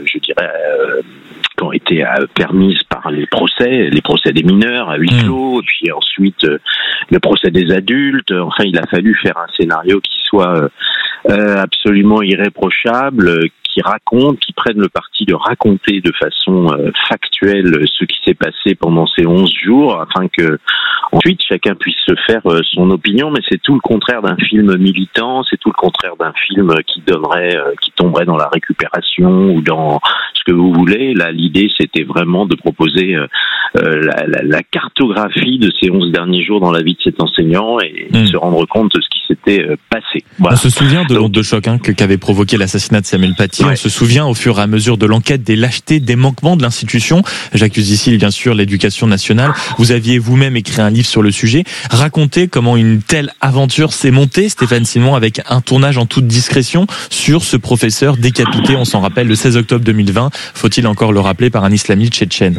permises par les procès des mineurs à huis clos, et puis ensuite le procès des adultes. Enfin, il a fallu faire un scénario qui soit absolument irréprochable, qui prennent le parti de raconter de façon factuelle ce qui s'est passé pendant ces 11 jours, afin que ensuite chacun puisse se faire son opinion. Mais c'est tout le contraire d'un film militant, c'est tout le contraire d'un film qui tomberait dans la récupération ou dans ce que vous voulez. Là, l'idée, c'était vraiment de proposer la cartographie de ces 11 derniers jours dans la vie de cet enseignant et se rendre compte de ce qui s'était passé. Voilà. On se souvient de l'onde de choc qu'avait provoqué l'assassinat de Samuel Paty. Ouais. On se souvient au fur et à mesure de l'enquête des lâchetés, des manquements de l'institution. J'accuse ici bien sûr l'éducation nationale. Vous aviez vous-même écrit un livre sur le sujet. Racontez comment une telle aventure s'est montée, Stéphane Simon, avec un tournage en toute discrétion sur ce professeur décapité, on s'en rappelle, le 16 octobre 2020. Faut-il encore le rappeler, par un islamiste tchétchène.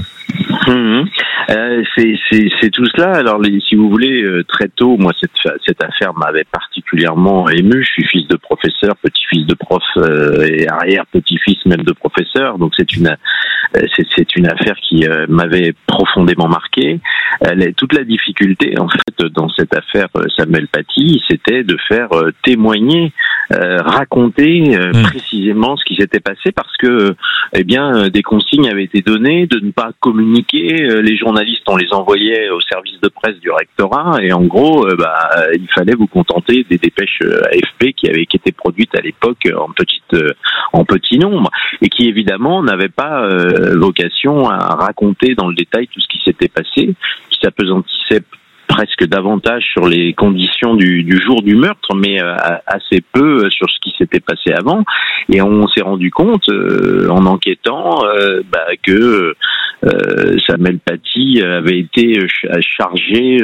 C'est tout cela. Alors, si vous voulez, très tôt, moi, cette affaire m'avait particulièrement ému. Je suis fils de professeur, petit-fils de prof et arrière-petit-fils même de professeur. Donc, c'est une affaire qui m'avait profondément marqué. Toute la difficulté, en fait, dans cette affaire Samuel Paty, c'était de faire témoigner, raconter précisément ce qui s'était passé, parce que, des consignes avaient été données de ne pas communiquer. Les journalistes, on les envoyait au service de presse du rectorat, et en gros, il fallait vous contenter des dépêches AFP qui étaient produites à l'époque en petit nombre, et qui évidemment n'avaient pas vocation à raconter dans le détail tout ce qui s'était passé, qui s'apesantissait presque davantage sur les conditions du jour du meurtre, mais assez peu sur ce qui s'était passé avant. Et on s'est rendu compte, en enquêtant, que Samuel Paty avait été chargé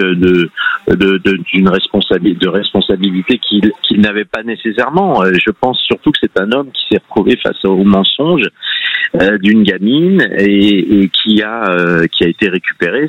d'une responsabilité qu'il n'avait pas nécessairement. Je pense surtout que c'est un homme qui s'est retrouvé face au mensonge d'une gamine et qui a été récupéré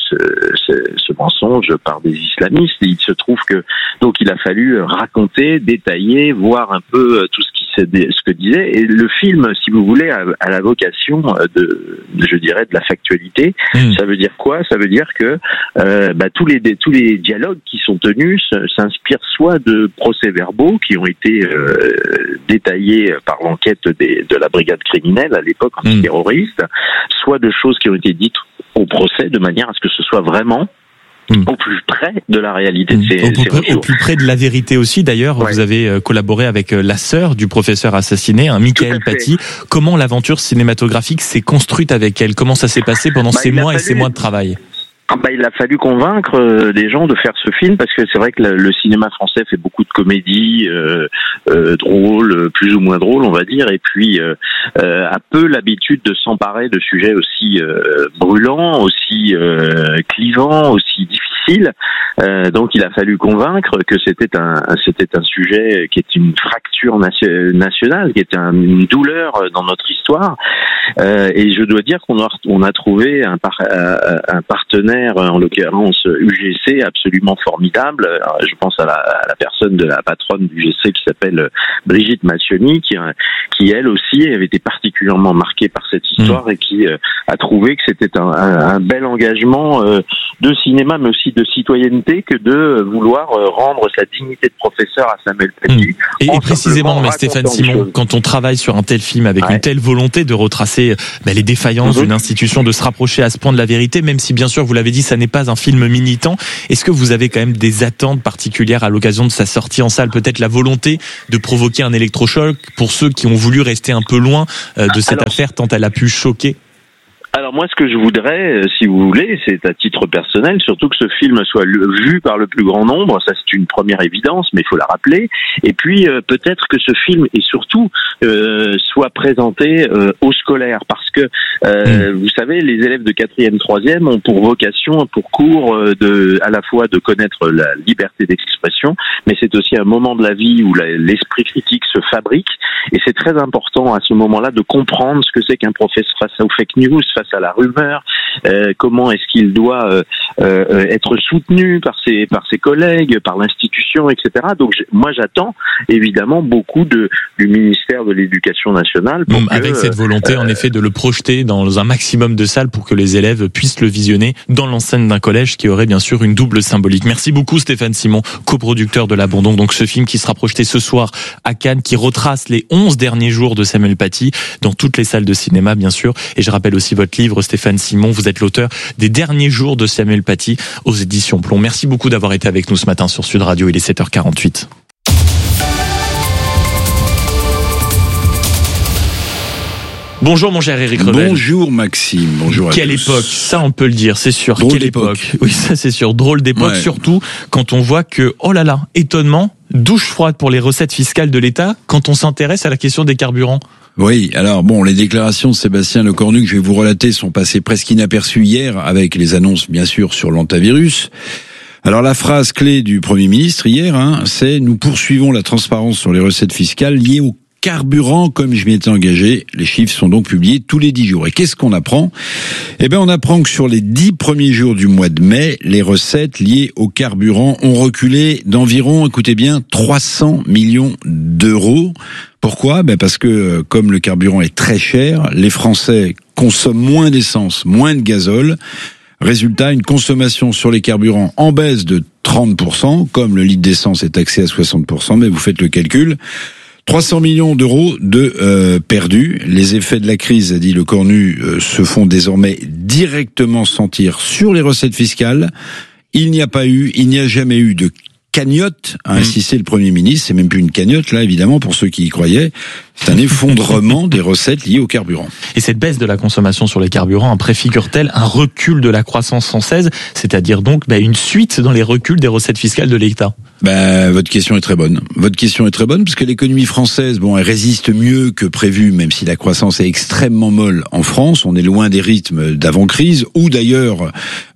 ce mensonge par des islamistes. Et il se trouve que donc il a fallu raconter, détailler, voir un peu tout ce que disait. Et le film, si vous voulez, a la vocation de la factualité. Ça veut dire quoi? Ça veut dire que tous les dialogues qui sont tenus s'inspirent soit de procès-verbaux qui ont été détaillés par l'enquête de la brigade criminelle à l'époque antiterroriste, soit de choses qui ont été dites au procès, de manière à ce que ce soit vraiment au plus près de la réalité de ces au plus près de la vérité aussi. D'ailleurs, vous avez collaboré avec la sœur du professeur assassiné, Michael Paty. Comment l'aventure cinématographique s'est construite avec elle? Comment ça s'est passé pendant ces mois et ces mois de travail? Il a fallu convaincre des gens de faire ce film, parce que c'est vrai que le cinéma français fait beaucoup de comédies drôles, plus ou moins drôles, on va dire, et puis a peu l'habitude de s'emparer de sujets aussi brûlants, aussi clivants, aussi difficiles. Donc il a fallu convaincre que c'était un sujet qui est une fracture nationale, qui est une douleur dans notre histoire. Et je dois dire qu'on a trouvé un partenaire, en l'occurrence UGC, absolument formidable. Alors, je pense à la personne de la patronne du UGC qui s'appelle Brigitte Massioni, qui elle aussi avait été particulièrement marquée par cette histoire et qui a trouvé que c'était un bel engagement de cinéma, mais aussi de citoyenneté, que de vouloir rendre sa dignité de professeur à Samuel Paty. Et précisément, mais Stéphane Simon, quand on travaille sur un tel film avec une telle volonté de retracer les défaillances d'une institution, de se rapprocher à ce point de la vérité, même si bien sûr, vous l'avez dit, ça n'est pas un film militant, est-ce que vous avez quand même des attentes particulières à l'occasion de sa sortie en salle? Peut-être la volonté de provoquer un électrochoc pour ceux qui ont voulu rester un peu loin de cette affaire tant elle a pu choquer? Alors moi, ce que je voudrais, si vous voulez, c'est à titre personnel, surtout que ce film soit vu par le plus grand nombre. Ça, c'est une première évidence, mais il faut la rappeler. Et puis, peut-être que ce film, et surtout, soit présenté aux scolaires, parce que, vous savez, les élèves de 4e, 3e ont pour vocation, pour cours, à la fois de connaître la liberté d'expression, mais c'est aussi un moment de la vie où l'esprit critique se fabrique. Et c'est très important à ce moment-là de comprendre ce que c'est qu'un professeur face aux fake news, face à la rumeur, comment est-ce qu'il doit être soutenu par ses collègues, par l'institution, etc. Donc moi j'attends évidemment beaucoup du ministère de l'Éducation nationale pour avec cette volonté en effet de le projeter dans un maximum de salles pour que les élèves puissent le visionner dans l'enceinte d'un collège qui aurait bien sûr une double symbolique. Merci beaucoup Stéphane Simon, coproducteur de l'Abandon, donc ce film qui sera projeté ce soir à Cannes, qui retrace les 11 derniers jours de Samuel Paty dans toutes les salles de cinéma bien sûr. Et je rappelle aussi votre livre, Stéphane Simon, vous êtes l'auteur des derniers jours de Samuel Paty aux éditions Plomb. Merci beaucoup d'avoir été avec nous ce matin sur Sud Radio, il est 7h48. Bonjour mon cher Éric Revel. Bonjour Maxime, bonjour à tous. Quelle époque, ça on peut le dire, c'est sûr. Drôle Quelle d'époque. Oui, ça c'est sûr, drôle d'époque, surtout quand on voit que, oh là là, étonnement, douche froide pour les recettes fiscales de l'État quand on s'intéresse à la question des carburants. Oui, alors bon, les déclarations de Sébastien Lecornu que je vais vous relater sont passées presque inaperçues hier, avec les annonces bien sûr sur l'antivirus. Alors la phrase clé du Premier ministre hier, c'est « Nous poursuivons la transparence sur les recettes fiscales liées au carburant comme je m'y étais engagé ». Les chiffres sont donc publiés tous les 10 jours. Et qu'est-ce qu'on apprend ? Eh bien, on apprend que sur les 10 premiers jours du mois de mai, les recettes liées au carburant ont reculé d'environ, écoutez bien, 300 millions d'euros. Pourquoi ? Parce que comme le carburant est très cher, les Français consomment moins d'essence, moins de gazole. Résultat, une consommation sur les carburants en baisse de 30%, comme le litre d'essence est taxé à 60%, mais vous faites le calcul. 300 millions d'euros de perdus. Les effets de la crise, a dit Lecornu, se font désormais directement sentir sur les recettes fiscales. Il n'y a jamais eu de cagnotte, a insisté le Premier ministre. C'est même plus une cagnotte, là, évidemment, pour ceux qui y croyaient. C'est un effondrement des recettes liées au carburant. Et cette baisse de la consommation sur les carburants préfigure-t-elle un recul de la croissance française, c'est-à-dire donc une suite dans les reculs des recettes fiscales de l'État ? Votre question est très bonne. Votre question est très bonne parce que l'économie française, elle résiste mieux que prévu, même si la croissance est extrêmement molle en France. On est loin des rythmes d'avant-crise ou d'ailleurs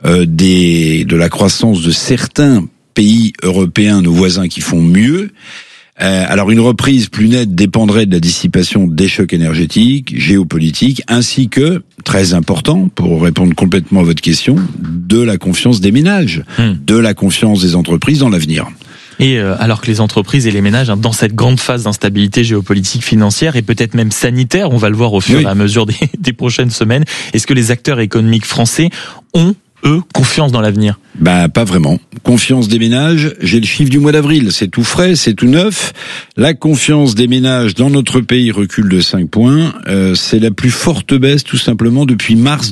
de la croissance de certains pays européens, nos voisins, qui font mieux. Alors une reprise plus nette dépendrait de la dissipation des chocs énergétiques, géopolitiques, ainsi que, très important pour répondre complètement à votre question, de la confiance des ménages, de la confiance des entreprises dans l'avenir. Et alors que les entreprises et les ménages, dans cette grande phase d'instabilité géopolitique, financière et peut-être même sanitaire, on va le voir au fur et à mesure des prochaines semaines, est-ce que les acteurs économiques français ont confiance dans l'avenir ? Pas vraiment. Confiance des ménages, j'ai le chiffre du mois d'avril, c'est tout frais, c'est tout neuf. La confiance des ménages dans notre pays recule de 5 points. C'est la plus forte baisse tout simplement depuis mars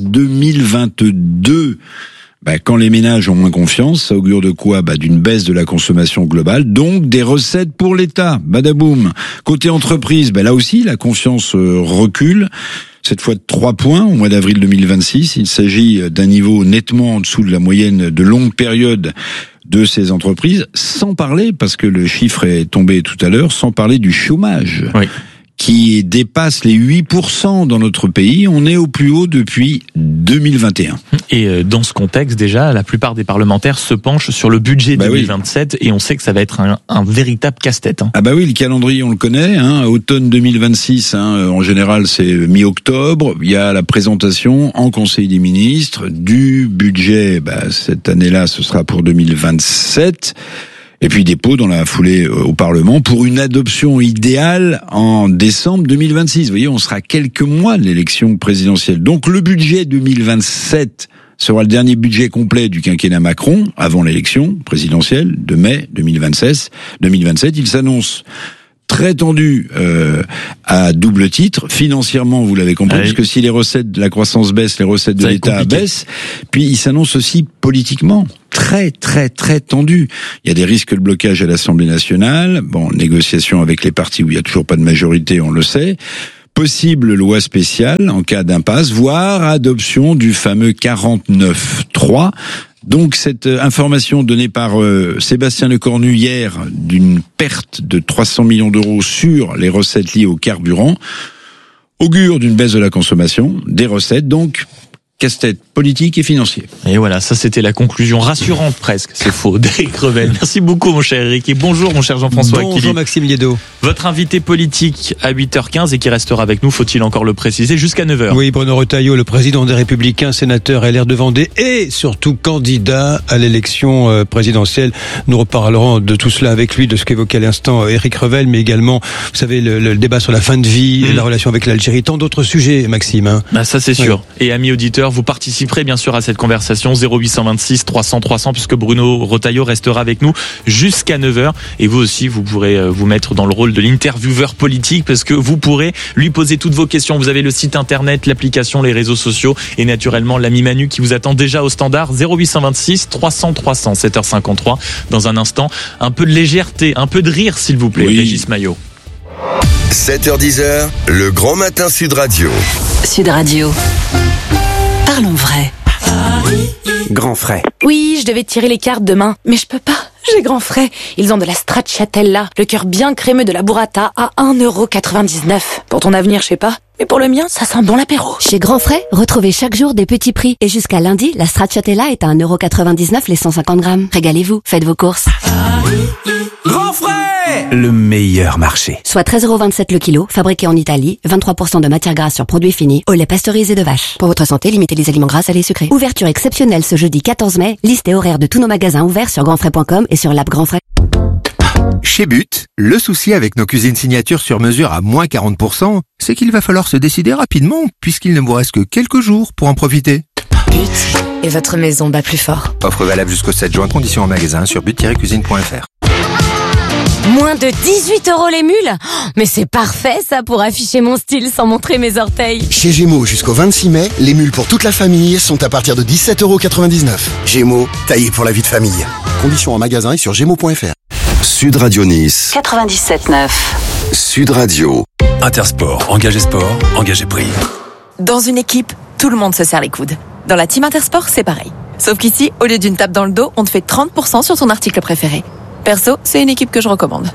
2022. Quand les ménages ont moins confiance, ça augure de quoi ? D'une baisse de la consommation globale, donc des recettes pour l'État. Badaboum. Côté entreprise, là aussi, la confiance recule. Cette fois de 3 points au mois d'avril 2026. Il s'agit d'un niveau nettement en dessous de la moyenne de longue période de ces entreprises, sans parler, parce que le chiffre est tombé tout à l'heure, sans parler du chômage, qui dépasse les 8% dans notre pays. On est au plus haut depuis 2021. Et dans ce contexte, déjà, la plupart des parlementaires se penchent sur le budget 2027 et on sait que ça va être un véritable casse-tête. Ah bah oui, le calendrier, on le connaît. Automne 2026, en général, c'est mi-octobre. Il y a la présentation en Conseil des ministres du budget. Cette année-là, ce sera pour 2027. Et puis dépôt dans la foulée au Parlement pour une adoption idéale en décembre 2026. Vous voyez, on sera quelques mois de l'élection présidentielle. Donc le budget 2027 sera le dernier budget complet du quinquennat Macron avant l'élection présidentielle de mai 2027. Il s'annonce très tendu à double titre. Financièrement, vous l'avez compris, parce que si les recettes de la croissance baissent, les recettes de l'État baissent. Puis il s'annonce aussi politiquement très tendu. Il y a des risques de blocage à l'Assemblée nationale. Négociation avec les partis où il y a toujours pas de majorité, on le sait. Possible loi spéciale en cas d'impasse, voire adoption du fameux 49.3. Donc cette information donnée par Sébastien Lecornu hier d'une perte de 300 millions d'euros sur les recettes liées au carburant augure d'une baisse de la consommation, des recettes donc casse-tête politique et financier. Et voilà, ça c'était la conclusion rassurante presque, c'est faux, d'Éric Revel. Merci beaucoup mon cher Eric et bonjour mon cher Jean-François Aquili. Bonjour Maxime Liédo. Votre invité politique à 8h15 et qui restera avec nous, faut-il encore le préciser, jusqu'à 9h. Oui, Bruno Retailleau, le président des Républicains, sénateur LR de Vendée et surtout candidat à l'élection présidentielle. Nous reparlerons de tout cela avec lui, de ce qu'évoquait à l'instant Éric Revel, mais également, vous savez, le débat sur la fin de vie, la relation avec l'Algérie, tant d'autres sujets, Maxime. Ça c'est sûr. Et amis auditeurs, vous participerez bien sûr à cette conversation 0826 300 300 puisque Bruno Retailleau restera avec nous jusqu'à 9h et vous aussi vous pourrez vous mettre dans le rôle de l'intervieweur politique parce que vous pourrez lui poser toutes vos questions. Vous avez le site internet, l'application, les réseaux sociaux et naturellement l'ami Manu qui vous attend déjà au standard 0826 300 300 7h53. Dans un instant, un peu de légèreté, un peu de rire s'il vous plaît, Régis Maillot. 7h10, le grand matin Sud Radio. Sud Radio. Parlons vrai. Grand frais. Oui, je devais tirer les cartes demain, mais je peux pas. J'ai grand frais. Ils ont de la stracciatella, le cœur bien crémeux de la burrata à 1,99€. Pour ton avenir, je sais pas. Mais pour le mien, ça sent bon l'apéro. Chez Grand Frais, retrouvez chaque jour des petits prix. Et jusqu'à lundi, la stracciatella est à 1,99€ les 150 grammes. Régalez-vous, faites vos courses. Grand frais, le meilleur marché. Soit 13,27€ le kilo, fabriqué en Italie, 23% de matière grasse sur produits finis, au lait pasteurisé de vache. Pour votre santé, limitez les aliments gras, salés et sucrés. Ouverture exceptionnelle ce jeudi 14 mai. Liste et horaire de tous nos magasins ouverts sur grandfrais.com et sur l'app Grand Frais. Chez But, le souci avec nos cuisines signatures sur mesure à moins 40%, c'est qu'il va falloir se décider rapidement, puisqu'il ne vous reste que quelques jours pour en profiter. But, et votre maison bat plus fort. Offre valable jusqu'au 7 juin, conditions en magasin sur but-cuisine.fr. Moins de 18€ les mules? Mais c'est parfait ça pour afficher mon style sans montrer mes orteils. Chez Gémeaux, jusqu'au 26 mai, les mules pour toute la famille sont à partir de 17,99€. Gémeaux, taillé pour la vie de famille. Conditions en magasin et sur gémeaux.fr. Sud Radio Nice. 97.9. Sud Radio. Intersport, engagé sport, engagé prix. Dans une équipe, tout le monde se serre les coudes. Dans la team Intersport, c'est pareil. Sauf qu'ici, au lieu d'une tape dans le dos, on te fait 30% sur ton article préféré. Perso, c'est une équipe que je recommande.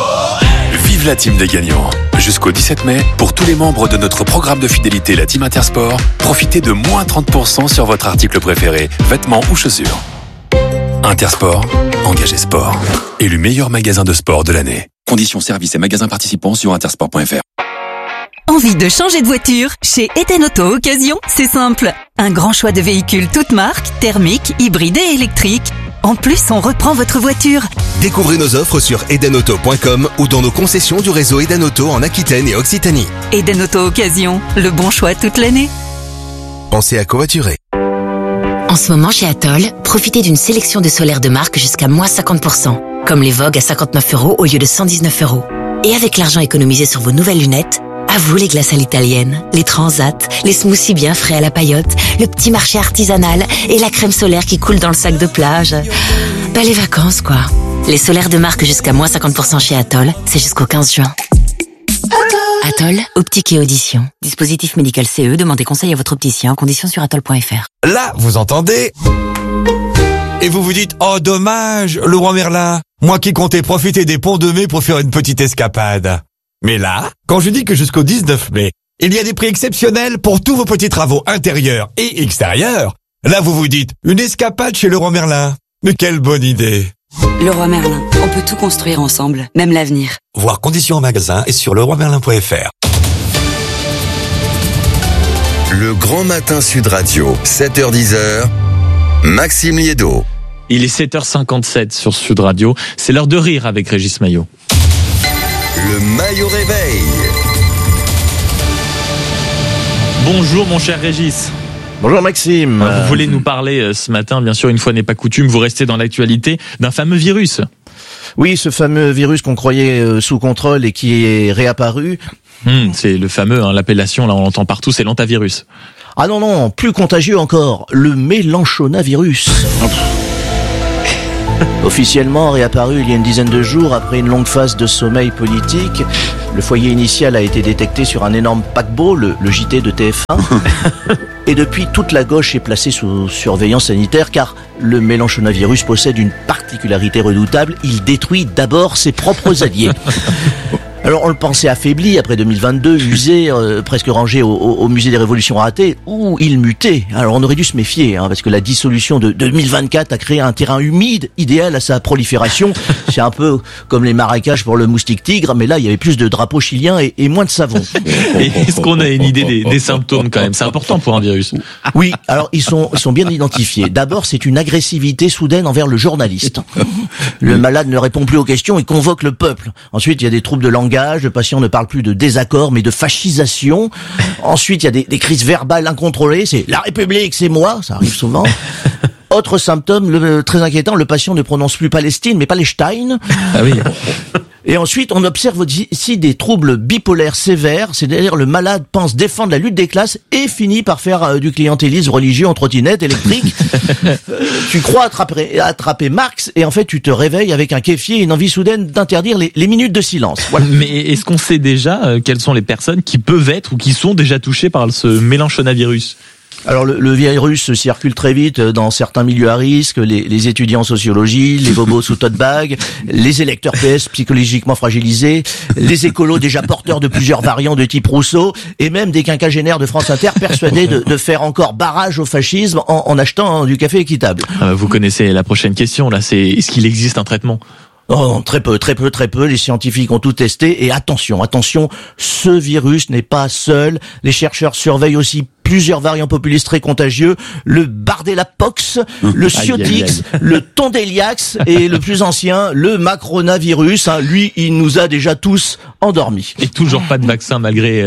Vive la team des gagnants. Jusqu'au 17 mai, pour tous les membres de notre programme de fidélité, la team Intersport, profitez de moins 30% sur votre article préféré, vêtements ou chaussures. Intersport, engagé sport. Élu meilleur magasin de sport de l'année. Conditions, services et magasins participants sur intersport.fr. Envie de changer de voiture? Chez Eden Auto Occasion, c'est simple. Un grand choix de véhicules toutes marques, thermiques, hybrides et électriques. En plus, on reprend votre voiture. Découvrez nos offres sur edenauto.com ou dans nos concessions du réseau Eden Auto en Aquitaine et Occitanie. Eden Auto Occasion, le bon choix toute l'année. Pensez à covoiturer. En ce moment, chez Atoll, profitez d'une sélection de solaires de marque jusqu'à moins 50%. Comme les Vogue à 59€ au lieu de 119€. Et avec l'argent économisé sur vos nouvelles lunettes, à vous les glaces à l'italienne, les transats, les smoothies bien frais à la paillote, le petit marché artisanal et la crème solaire qui coule dans le sac de plage. Pas les vacances, quoi. Les solaires de marque jusqu'à moins 50% chez Atoll, c'est jusqu'au 15 juin. Atoll, optique et audition. Dispositif médical CE, demandez conseil à votre opticien, conditions sur atoll.fr. Là, vous entendez? Et vous vous dites, oh dommage, le roi Merlin, moi qui comptais profiter des ponts de mai pour faire une petite escapade. Mais là, quand je dis que jusqu'au 19 mai, il y a des prix exceptionnels pour tous vos petits travaux intérieurs et extérieurs, Là, vous vous dites, une escapade chez Leroy Merlin. Mais quelle bonne idée. Leroy Merlin, on peut tout construire ensemble, même l'avenir. Voir conditions en magasin et sur leroymerlin.fr. Le Grand Matin Sud Radio, 7h-10h, Maxime Liédo. Il est 7h57 sur Sud Radio. C'est l'heure de rire avec Régis Maillot. Le Maillot Réveil. Bonjour mon cher Régis. Bonjour Maxime. Vous voulez nous parler ce matin, bien sûr, une fois n'est pas coutume, vous restez dans l'actualité, d'un fameux virus. Oui, ce fameux virus qu'on croyait sous contrôle et qui est réapparu. C'est le fameux, l'appellation, là on l'entend partout, c'est l'hantavirus. Ah non, plus contagieux encore, le mélanchonavirus. Officiellement réapparu il y a une dizaine de jours après une longue phase de sommeil politique. Le foyer initial a été détecté sur un énorme paquebot, le JT de TF1. Et depuis, toute la gauche est placée sous surveillance sanitaire car le mélanchonavirus possède une particularité redoutable. Il détruit d'abord ses propres alliés. Alors on le pensait affaibli après 2022, usé, presque rangé au musée des révolutions ratées, où il mutait. Alors on aurait dû se méfier, parce que la dissolution de 2024 a créé un terrain humide, idéal à sa prolifération. C'est un peu comme les marécages pour le moustique tigre, mais là il y avait plus de drapeaux chiliens et moins de savon. Et est-ce qu'on a une idée des symptômes quand même? C'est important pour un virus. Oui, alors ils sont bien identifiés. D'abord c'est une agressivité soudaine envers le journaliste. Le malade ne répond plus aux questions et convoque le peuple. Ensuite il y a des troubles de langage. Le patient ne parle plus de désaccord, mais de fascisation. Ensuite, il y a des crises verbales incontrôlées. C'est la République, c'est moi. Ça arrive souvent. Autre symptôme très inquiétant, le patient ne prononce plus Palestine, mais Palestine. Ah oui. Et ensuite, on observe ici des troubles bipolaires sévères, c'est-à-dire le malade pense défendre la lutte des classes et finit par faire du clientélisme religieux en trottinette électrique. Tu crois attraper Marx et en fait tu te réveilles avec un kéfier et une envie soudaine d'interdire les minutes de silence. Voilà. Mais est-ce qu'on sait déjà quelles sont les personnes qui peuvent être ou qui sont déjà touchées par ce mélanchonavirus? Alors le virus circule très vite dans certains milieux à risque, les étudiants en sociologie, les bobos sous tote bag, les électeurs PS psychologiquement fragilisés, les écolos déjà porteurs de plusieurs variants de type Rousseau, et même des quinquagénaires de France Inter persuadés de faire encore barrage au fascisme en achetant du café équitable. Vous connaissez la prochaine question là, c'est est-ce qu'il existe un traitement? Oh, très peu. Les scientifiques ont tout testé et attention, ce virus n'est pas seul. Les chercheurs surveillent aussi plusieurs variants populistes très contagieux, le Bardella-Pox, le Ciotix, le Tondeliax et le plus ancien, le Macronavirus. Lui, il nous a déjà tous endormis. Et toujours pas de vaccin malgré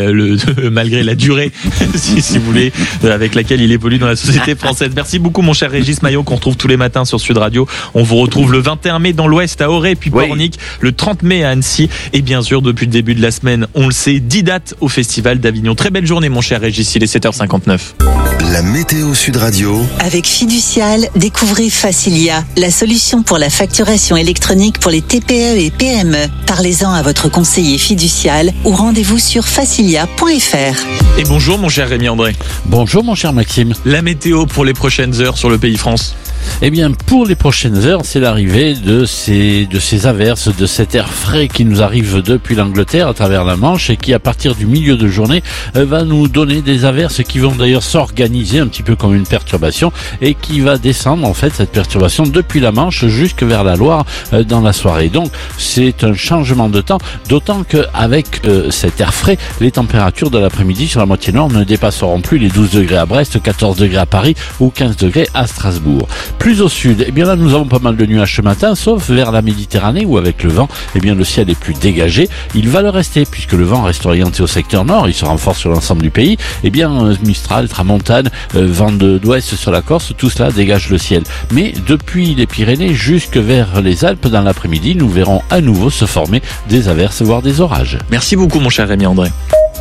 la durée, si vous voulez, avec laquelle il évolue dans la société française. Merci beaucoup mon cher Régis Maillot qu'on retrouve tous les matins sur Sud Radio. On vous retrouve le 21 mai dans l'Ouest à Auray, puis Pornic, le 30 mai à Annecy et bien sûr depuis le début de la semaine, on le sait, 10 dates au Festival d'Avignon. Très belle journée mon cher Régis, il est 7h59. La météo Sud Radio. Avec Fiducial, découvrez Facilia, la solution pour la facturation électronique pour les TPE et PME. Parlez-en à votre conseiller Fiducial ou rendez-vous sur facilia.fr. Et bonjour mon cher Rémi André. Bonjour mon cher Maxime. La météo pour les prochaines heures sur le Pays France. Eh bien, pour les prochaines heures, c'est l'arrivée de ces averses, de cet air frais qui nous arrive depuis l'Angleterre à travers la Manche et qui, à partir du milieu de journée, va nous donner des averses qui vont d'ailleurs s'organiser un petit peu comme une perturbation et qui va descendre, en fait, cette perturbation depuis la Manche jusque vers la Loire dans la soirée. Donc, c'est un changement de temps, d'autant qu'avec cet air frais, les températures de l'après-midi sur la moitié nord ne dépasseront plus les 12 degrés à Brest, 14 degrés à Paris ou 15 degrés à Strasbourg. Plus au sud, eh bien là nous avons pas mal de nuages ce matin, sauf vers la Méditerranée où avec le vent, eh bien le ciel est plus dégagé. Il va le rester puisque le vent reste orienté au secteur nord, il se renforce sur l'ensemble du pays. Eh bien Mistral, Tramontane, vent d'ouest sur la Corse, tout cela dégage le ciel. Mais depuis les Pyrénées jusque vers les Alpes dans l'après-midi, nous verrons à nouveau se former des averses voire des orages. Merci beaucoup mon cher Rémi André.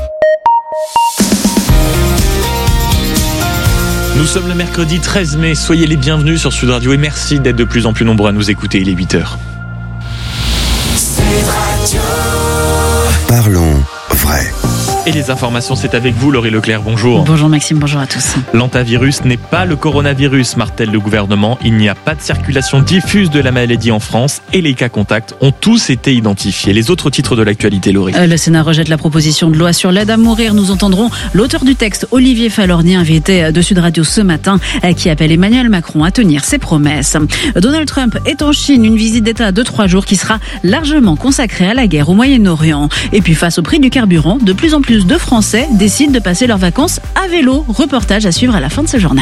Nous sommes le mercredi 13 mai, soyez les bienvenus sur Sud Radio et merci d'être de plus en plus nombreux à nous écouter, il est 8h. Parlons vrai. Et les informations, c'est avec vous, Laurie Leclerc. Bonjour. Bonjour Maxime, bonjour à tous. L'hantavirus n'est pas le coronavirus, martèle le gouvernement. Il n'y a pas de circulation diffuse de la maladie en France et les cas contacts ont tous été identifiés. Les autres titres de l'actualité, Laurie. Le Sénat rejette la proposition de loi sur l'aide à mourir. Nous entendrons l'auteur du texte, Olivier Falorni, invité de Sud Radio ce matin, qui appelle Emmanuel Macron à tenir ses promesses. Donald Trump est en Chine, une visite d'État de 3 jours qui sera largement consacrée à la guerre au Moyen-Orient. Et puis face au prix du carburant, de plus en plus de Français décident de passer leurs vacances à vélo. Reportage à suivre à la fin de ce journal.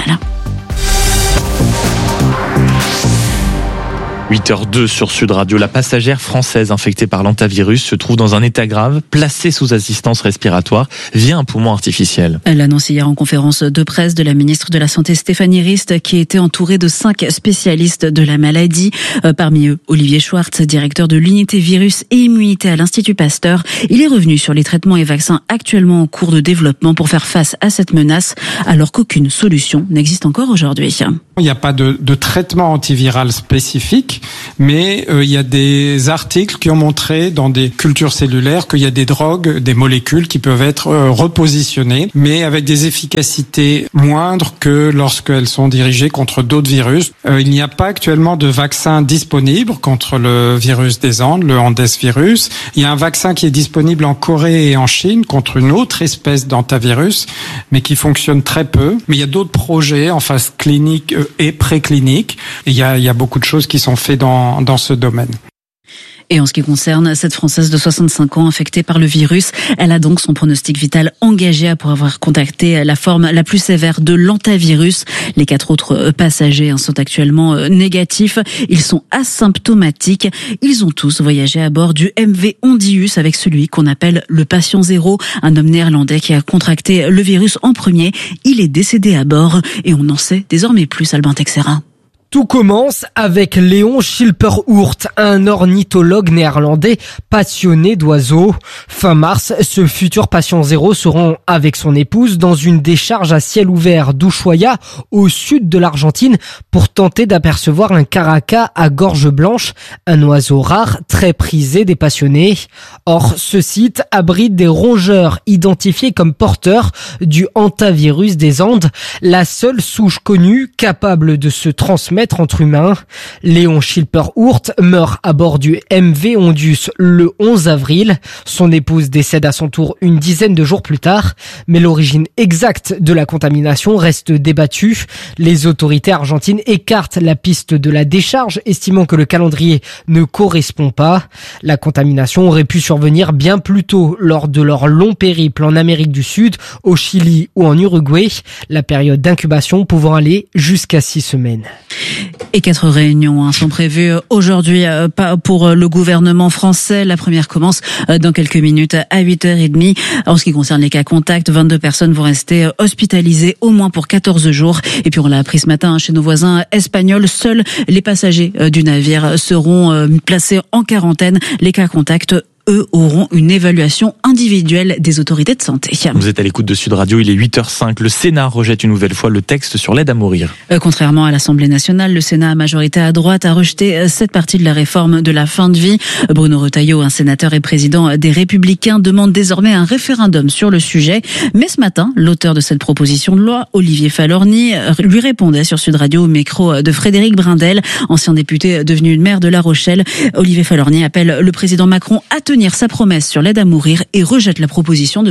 8h02 sur Sud Radio. La passagère française infectée par l'hantavirus se trouve dans un état grave, placée sous assistance respiratoire via un poumon artificiel. Elle l'annonce hier en conférence de presse de la ministre de la Santé Stéphanie Rist, qui était entourée de 5 spécialistes de la maladie. Parmi eux, Olivier Schwartz, directeur de l'unité virus et immunité à l'Institut Pasteur. Il est revenu sur les traitements et vaccins actuellement en cours de développement pour faire face à cette menace, alors qu'aucune solution n'existe encore aujourd'hui. Il n'y a pas de traitement antiviral spécifique, mais il y a des articles qui ont montré dans des cultures cellulaires qu'il y a des drogues, des molécules qui peuvent être repositionnées, mais avec des efficacités moindres que lorsqu'elles sont dirigées contre d'autres virus. Il n'y a pas actuellement de vaccin disponible contre le virus des Andes, le Andes virus. Il y a un vaccin qui est disponible en Corée et en Chine contre une autre espèce d'hantavirus, mais qui fonctionne très peu. Mais il y a d'autres projets en phase clinique et préclinique. Et il y a beaucoup de choses qui sont faites dans ce domaine. Et en ce qui concerne cette Française de 65 ans infectée par le virus, elle a donc son pronostic vital engagé pour avoir contacté la forme la plus sévère de l'hantavirus. Les 4 autres passagers sont actuellement négatifs. Ils sont asymptomatiques. Ils ont tous voyagé à bord du MV Ondius avec celui qu'on appelle le patient zéro, un homme néerlandais qui a contracté le virus en premier. Il est décédé à bord et on en sait désormais plus, Albin Texera. Tout commence avec Léon Schilper-Oort, un ornithologue néerlandais passionné d'oiseaux. Fin mars, ce futur patient zéro se rend avec son épouse dans une décharge à ciel ouvert d'Ushuaia, au sud de l'Argentine, pour tenter d'apercevoir un caracal à gorge blanche, un oiseau rare très prisé des passionnés. Or, ce site abrite des rongeurs identifiés comme porteurs du hantavirus des Andes, la seule souche connue capable de se transmettre entre humains. Léon Schilper-Oort meurt à bord du MV Ondius le 11 avril. Son épouse décède à son tour une dizaine de jours plus tard. Mais l'origine exacte de la contamination reste débattue. Les autorités argentines écartent la piste de la décharge, estimant que le calendrier ne correspond pas. La contamination aurait pu survenir bien plus tôt lors de leur long périple en Amérique du Sud, au Chili ou en Uruguay. La période d'incubation pouvant aller jusqu'à 6 semaines. Et 4 réunions sont prévues aujourd'hui pour le gouvernement français. La première commence dans quelques minutes à 8h30. En ce qui concerne les cas contacts, 22 personnes vont rester hospitalisées au moins pour 14 jours. Et puis on l'a appris ce matin chez nos voisins espagnols, seuls les passagers du navire seront placés en quarantaine. Les cas contacts, eux, auront une évaluation individuelle des autorités de santé. Vous êtes à l'écoute de Sud Radio, il est 8h05. Le Sénat rejette une nouvelle fois le texte sur l'aide à mourir. Contrairement à l'Assemblée nationale, le Sénat à majorité à droite a rejeté cette partie de la réforme de la fin de vie. Bruno Retailleau, un sénateur et président des Républicains, demande désormais un référendum sur le sujet. Mais ce matin, l'auteur de cette proposition de loi, Olivier Falorni, lui répondait sur Sud Radio au micro de Frédéric Brindel, ancien député devenu maire de La Rochelle. Olivier Falorni appelle le président Macron à tenir sa promesse sur l'aide à mourir et rejette la proposition de